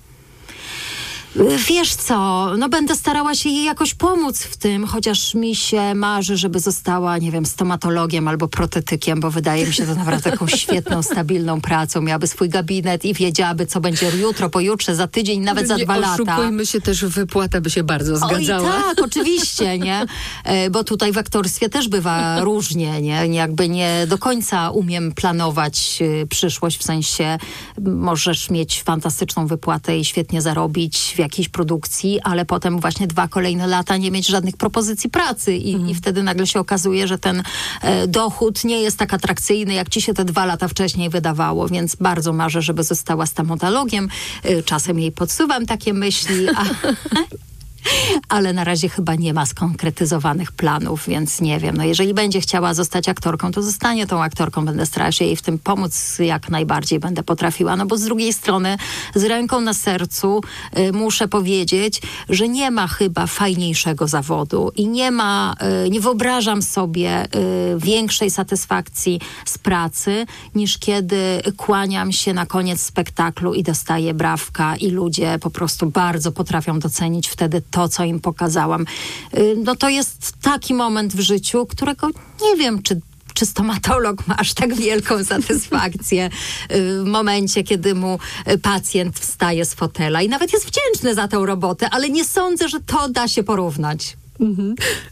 Speaker 1: Wiesz co, no będę starała się jej jakoś pomóc w tym, chociaż mi się marzy, żeby została, nie wiem, stomatologiem albo protetykiem, bo wydaje mi się to naprawdę taką świetną, stabilną pracą. Miałaby swój gabinet i wiedziałaby, co będzie jutro, pojutrze, za tydzień, nawet za
Speaker 2: nie
Speaker 1: dwa lata. Nie
Speaker 2: oszukujmy się, też wypłata by się bardzo zgadzała.
Speaker 1: Oj, tak, oczywiście, nie? Bo tutaj w aktorstwie też bywa różnie, nie? Jakby nie do końca umiem planować przyszłość, w sensie możesz mieć fantastyczną wypłatę i świetnie zarobić w jakiejś produkcji, ale potem właśnie dwa kolejne lata nie mieć żadnych propozycji pracy i, mhm. i wtedy nagle się okazuje, że ten e, dochód nie jest tak atrakcyjny, jak ci się te dwa lata wcześniej wydawało, więc bardzo marzę, żeby została stomatologiem. E, czasem jej podsuwam takie myśli, a... ale na razie chyba nie ma skonkretyzowanych planów, więc nie wiem. No jeżeli będzie chciała zostać aktorką, to zostanie tą aktorką. Będę starała się jej w tym pomóc jak najbardziej będę potrafiła. No bo z drugiej strony, z ręką na sercu y, muszę powiedzieć, że nie ma chyba fajniejszego zawodu i nie ma, y, nie wyobrażam sobie y, większej satysfakcji z pracy, niż kiedy kłaniam się na koniec spektaklu i dostaję brawka i ludzie po prostu bardzo potrafią docenić wtedy to, co im pokazałam. No to jest taki moment w życiu, którego nie wiem, czy czy stomatolog ma aż tak wielką satysfakcję w momencie, kiedy mu pacjent wstaje z fotela i nawet jest wdzięczny za tę robotę, ale nie sądzę, że to da się porównać. Mhm.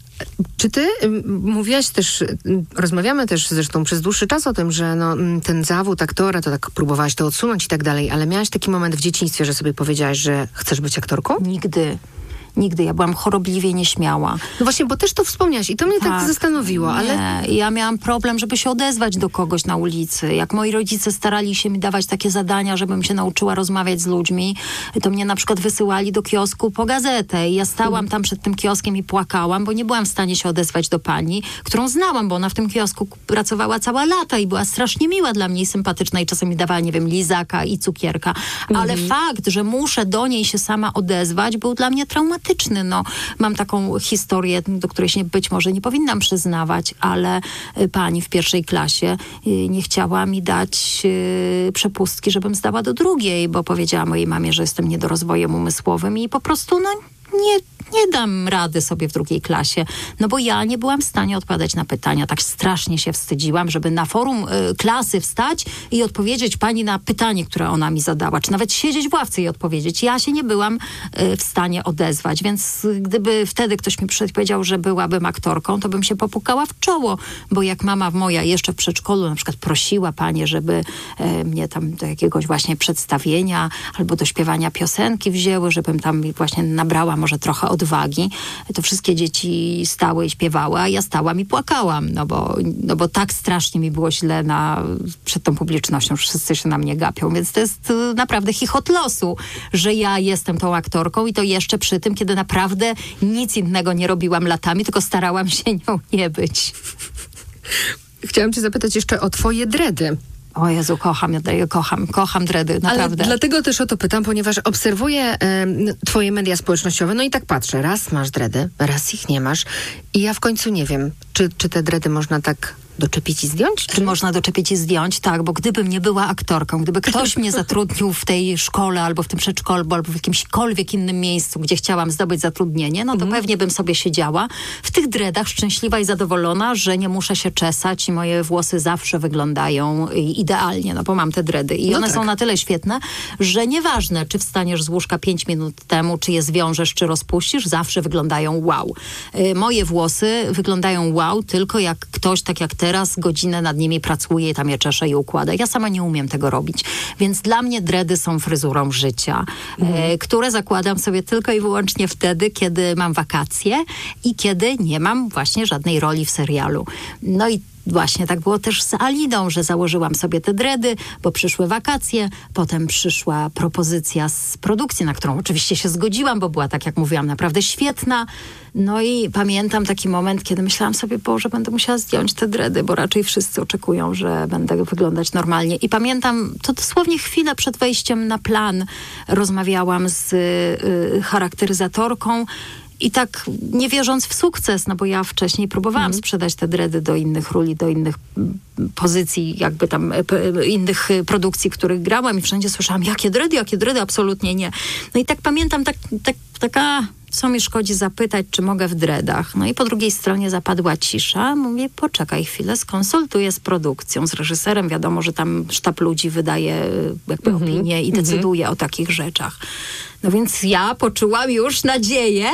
Speaker 2: Czy ty mówiłaś też, rozmawiamy też zresztą przez dłuższy czas o tym, że no, ten zawód aktora, to tak próbowałaś to odsunąć i tak dalej, ale miałaś taki moment w dzieciństwie, że sobie powiedziałaś, że chcesz być aktorką?
Speaker 1: Nigdy. Nigdy. Ja byłam chorobliwie nieśmiała.
Speaker 2: No właśnie, bo też to wspomniałaś i to mnie tak, tak zastanowiło,
Speaker 1: nie.
Speaker 2: ale...
Speaker 1: Ja miałam problem, żeby się odezwać do kogoś na ulicy. Jak moi rodzice starali się mi dawać takie zadania, żebym się nauczyła rozmawiać z ludźmi, to mnie na przykład wysyłali do kiosku po gazetę i ja stałam tam przed tym kioskiem i płakałam, bo nie byłam w stanie się odezwać do pani, którą znałam, bo ona w tym kiosku pracowała całe lata i była strasznie miła dla mnie i sympatyczna i czasem mi dawała, nie wiem, lizaka i cukierka. Ale mhm. fakt, że muszę do niej się sama odezwać, był dla mnie traumatyczny. No, mam taką historię, do której się być może nie powinnam przyznawać, ale pani w pierwszej klasie nie chciała mi dać przepustki, żebym zdała do drugiej, bo powiedziała mojej mamie, że jestem niedorozwojem umysłowym i po prostu no nie, nie dam rady sobie w drugiej klasie, no bo ja nie byłam w stanie odpowiadać na pytania. Tak strasznie się wstydziłam, żeby na forum y, klasy wstać i odpowiedzieć pani na pytanie, które ona mi zadała, czy nawet siedzieć w ławce i odpowiedzieć. Ja się nie byłam y, w stanie odezwać, więc y, gdyby wtedy ktoś mi przyszedł i powiedział, że byłabym aktorką, to bym się popukała w czoło, bo jak mama moja jeszcze w przedszkolu na przykład prosiła panie, żeby y, mnie tam do jakiegoś właśnie przedstawienia albo do śpiewania piosenki wzięły, żebym tam właśnie nabrała może trochę odwagi, to wszystkie dzieci stały i śpiewały, a ja stałam i płakałam, no bo, no bo tak strasznie mi było źle na, przed tą publicznością, wszyscy się na mnie gapią, więc to jest naprawdę chichot losu, że ja jestem tą aktorką i to jeszcze przy tym, kiedy naprawdę nic innego nie robiłam latami, tylko starałam się nią nie być.
Speaker 2: Chciałam cię zapytać jeszcze o twoje dredy.
Speaker 1: O Jezu, kocham, ja kocham, kocham dredy, naprawdę.
Speaker 2: Ale dlatego też o to pytam, ponieważ obserwuję y, twoje media społecznościowe, no i tak patrzę, raz masz dredy, raz ich nie masz i ja w końcu nie wiem, czy, czy te dredy można tak doczepić i zdjąć?
Speaker 1: Czy można doczepić i zdjąć? Tak, bo gdybym nie była aktorką, gdyby ktoś mnie zatrudnił w tej szkole, albo w tym przedszkolu, albo w jakimśkolwiek innym miejscu, gdzie chciałam zdobyć zatrudnienie, no to mm. pewnie bym sobie siedziała w tych dredach szczęśliwa i zadowolona, że nie muszę się czesać i moje włosy zawsze wyglądają idealnie, no bo mam te dredy. I no one tak. są na tyle świetne, że nieważne, czy wstaniesz z łóżka pięć minut temu, czy je zwiążesz, czy rozpuścisz, zawsze wyglądają wow. Moje włosy wyglądają wow, tylko jak ktoś, tak jak ty, teraz godzinę nad nimi pracuję, tam je czeszę i układa. Ja sama nie umiem tego robić. Więc dla mnie dredy są fryzurą życia, mhm. e, które zakładam sobie tylko i wyłącznie wtedy, kiedy mam wakacje i kiedy nie mam właśnie żadnej roli w serialu. No i właśnie tak było też z Aliną, że założyłam sobie te dredy, bo przyszły wakacje, potem przyszła propozycja z produkcji, na którą oczywiście się zgodziłam, bo była, tak jak mówiłam, naprawdę świetna. No i pamiętam taki moment, kiedy myślałam sobie, Boże, będę musiała zdjąć te dredy, bo raczej wszyscy oczekują, że będę wyglądać normalnie. I pamiętam, to dosłownie chwilę przed wejściem na plan rozmawiałam z y, charakteryzatorką, i tak nie wierząc w sukces, no bo ja wcześniej próbowałam mm. sprzedać te dredy do innych ról, do innych pozycji, jakby tam p- innych produkcji, w których grałam i wszędzie słyszałam, jakie dredy, jakie dredy, absolutnie nie. No i tak pamiętam, tak, tak, taka, co mi szkodzi zapytać, czy mogę w dredach. No i po drugiej stronie zapadła cisza. Mówię, poczekaj chwilę, skonsultuję z produkcją, z reżyserem. Wiadomo, że tam sztab ludzi wydaje jakby mm-hmm. opinię i decyduje mm-hmm. o takich rzeczach. No więc ja poczułam już nadzieję,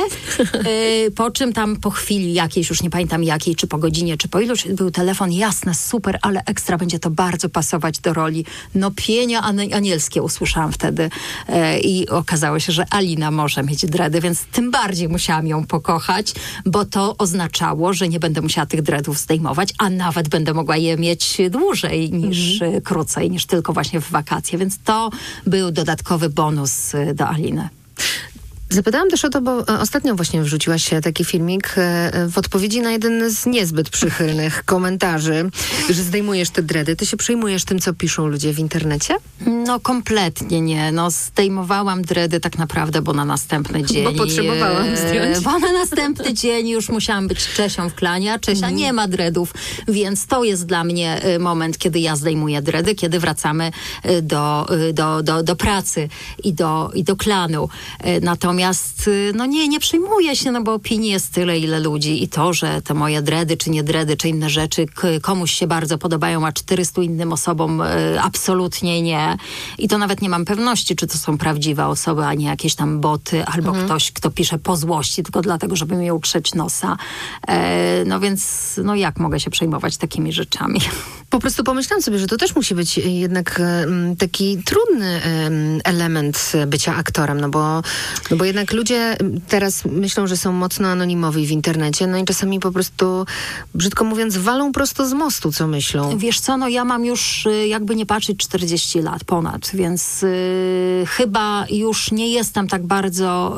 Speaker 1: yy, po czym tam po chwili jakiejś, już nie pamiętam jakiej, czy po godzinie, czy po iluś, był telefon, jasne, super, ale ekstra, będzie to bardzo pasować do roli. No pienia anielskie usłyszałam wtedy yy, i okazało się, że Alina może mieć dredy, więc tym bardziej musiałam ją pokochać, bo to oznaczało, że nie będę musiała tych dreadów zdejmować, a nawet będę mogła je mieć dłużej niż mhm. krócej, niż tylko właśnie w wakacje, więc to był dodatkowy bonus do Aliny.
Speaker 2: Zapytałam też o to, bo ostatnio właśnie wrzuciłaś taki filmik w odpowiedzi na jeden z niezbyt przychylnych komentarzy, że zdejmujesz te dredy. Ty się przejmujesz tym, co piszą ludzie w internecie?
Speaker 1: No kompletnie nie. No zdejmowałam dredy tak naprawdę, bo na następny dzień...
Speaker 2: Bo potrzebowałam zdjąć.
Speaker 1: Bo na następny dzień już musiałam być Czesią w klanie, a Czesia mm. nie ma dredów, więc to jest dla mnie moment, kiedy ja zdejmuję dredy, kiedy wracamy do, do, do, do pracy i do, i do klanu. Natomiast Natomiast, no nie, nie przejmuję się, no bo opinii jest tyle, ile ludzi i to, że te moje dredy, czy nie dredy, czy inne rzeczy k- komuś się bardzo podobają, a czterystu innym osobom y, absolutnie nie. I to nawet nie mam pewności, czy to są prawdziwe osoby, a nie jakieś tam boty, albo mhm. ktoś, kto pisze po złości, tylko dlatego, żeby mi utrzeć nosa. E, no więc, no jak mogę się przejmować takimi rzeczami?
Speaker 2: Po prostu pomyślałam sobie, że to też musi być jednak um, taki trudny um, element bycia aktorem, no bo, no bo jednak ludzie teraz myślą, że są mocno anonimowi w internecie, no i czasami po prostu, brzydko mówiąc, walą prosto z mostu, co myślą.
Speaker 1: Wiesz co, no ja mam już, jakby nie patrzeć, czterdzieści lat ponad, więc yy, chyba już nie jestem tak bardzo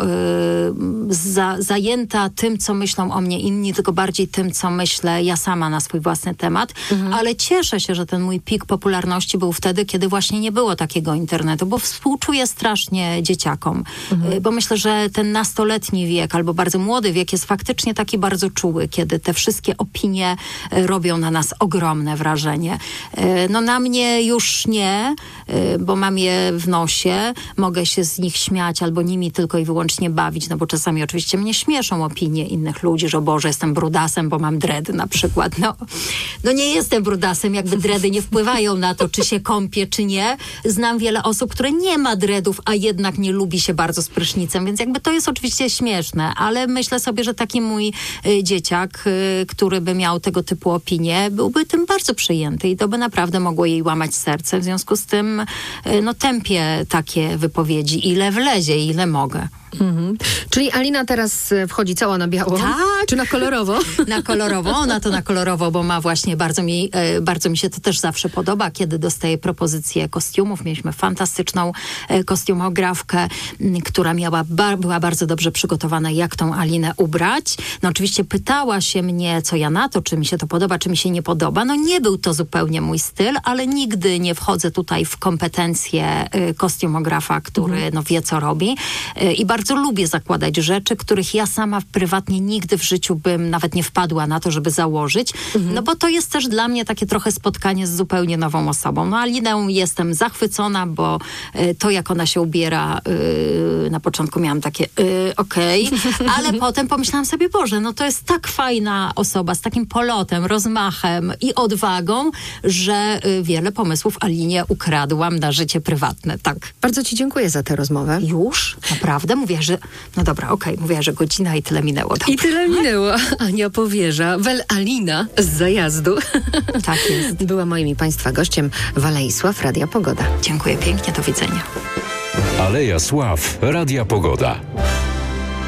Speaker 1: yy, za, zajęta tym, co myślą o mnie inni, tylko bardziej tym, co myślę ja sama na swój własny temat, mhm. ale cieszę się, że ten mój pik popularności był wtedy, kiedy właśnie nie było takiego internetu, bo współczuję strasznie dzieciakom, mhm. bo myślę, że ten nastoletni wiek albo bardzo młody wiek jest faktycznie taki bardzo czuły, kiedy te wszystkie opinie robią na nas ogromne wrażenie. No na mnie już nie, bo mam je w nosie, mogę się z nich śmiać albo nimi tylko i wyłącznie bawić, no bo czasami oczywiście mnie śmieszą opinie innych ludzi, że o Boże, jestem brudasem, bo mam dredy na przykład. No, no nie jestem brudasem, jakby dredy nie wpływają na to, czy się kąpię, czy nie. Znam wiele osób, które nie ma dredów, a jednak nie lubi się bardzo z prysznicem, więc jakby to jest oczywiście śmieszne, ale myślę sobie, że taki mój y, dzieciak, y, który by miał tego typu opinie, byłby tym bardzo przyjęty i to by naprawdę mogło jej łamać serce. W związku z tym y, no tępię takie wypowiedzi, ile wlezie, ile mogę.
Speaker 2: Mhm. Czyli Alina teraz wchodzi cała na biało?
Speaker 1: Tak.
Speaker 2: Czy na kolorowo?
Speaker 1: Na kolorowo. Ona to na kolorowo, bo ma właśnie bardzo mi, bardzo mi się to też zawsze podoba, kiedy dostaje propozycje kostiumów. Mieliśmy fantastyczną kostiumografkę, która miała, była bardzo dobrze przygotowana, jak tą Alinę ubrać. No oczywiście pytała się mnie, co ja na to, czy mi się to podoba, czy mi się nie podoba. No nie był to zupełnie mój styl, ale nigdy nie wchodzę tutaj w kompetencje kostiumografa, który mhm. no, wie, co robi. I bardzo Bardzo lubię zakładać rzeczy, których ja sama prywatnie nigdy w życiu bym nawet nie wpadła na to, żeby założyć. Mhm. No bo to jest też dla mnie takie trochę spotkanie z zupełnie nową osobą. No Alinę jestem zachwycona, bo y, to jak ona się ubiera, y, na początku miałam takie y, okej, okay. ale potem pomyślałam sobie, Boże, no to jest tak fajna osoba z takim polotem, rozmachem i odwagą, że y, wiele pomysłów Alinie ukradłam na życie prywatne. Tak.
Speaker 2: Bardzo ci dziękuję za tę rozmowę.
Speaker 1: Już? Naprawdę? Mówię, że... No dobra, okej, okay. mówię, że godzina i tyle minęło. Dobra.
Speaker 2: I tyle minęło. Ania powierza. Wel Alina z zajazdu.
Speaker 1: Tak jest.
Speaker 2: Była moim i Państwa gościem Waleisław, Radia Pogoda.
Speaker 1: Dziękuję pięknie, do widzenia.
Speaker 3: Aleja Sław, Radia Pogoda.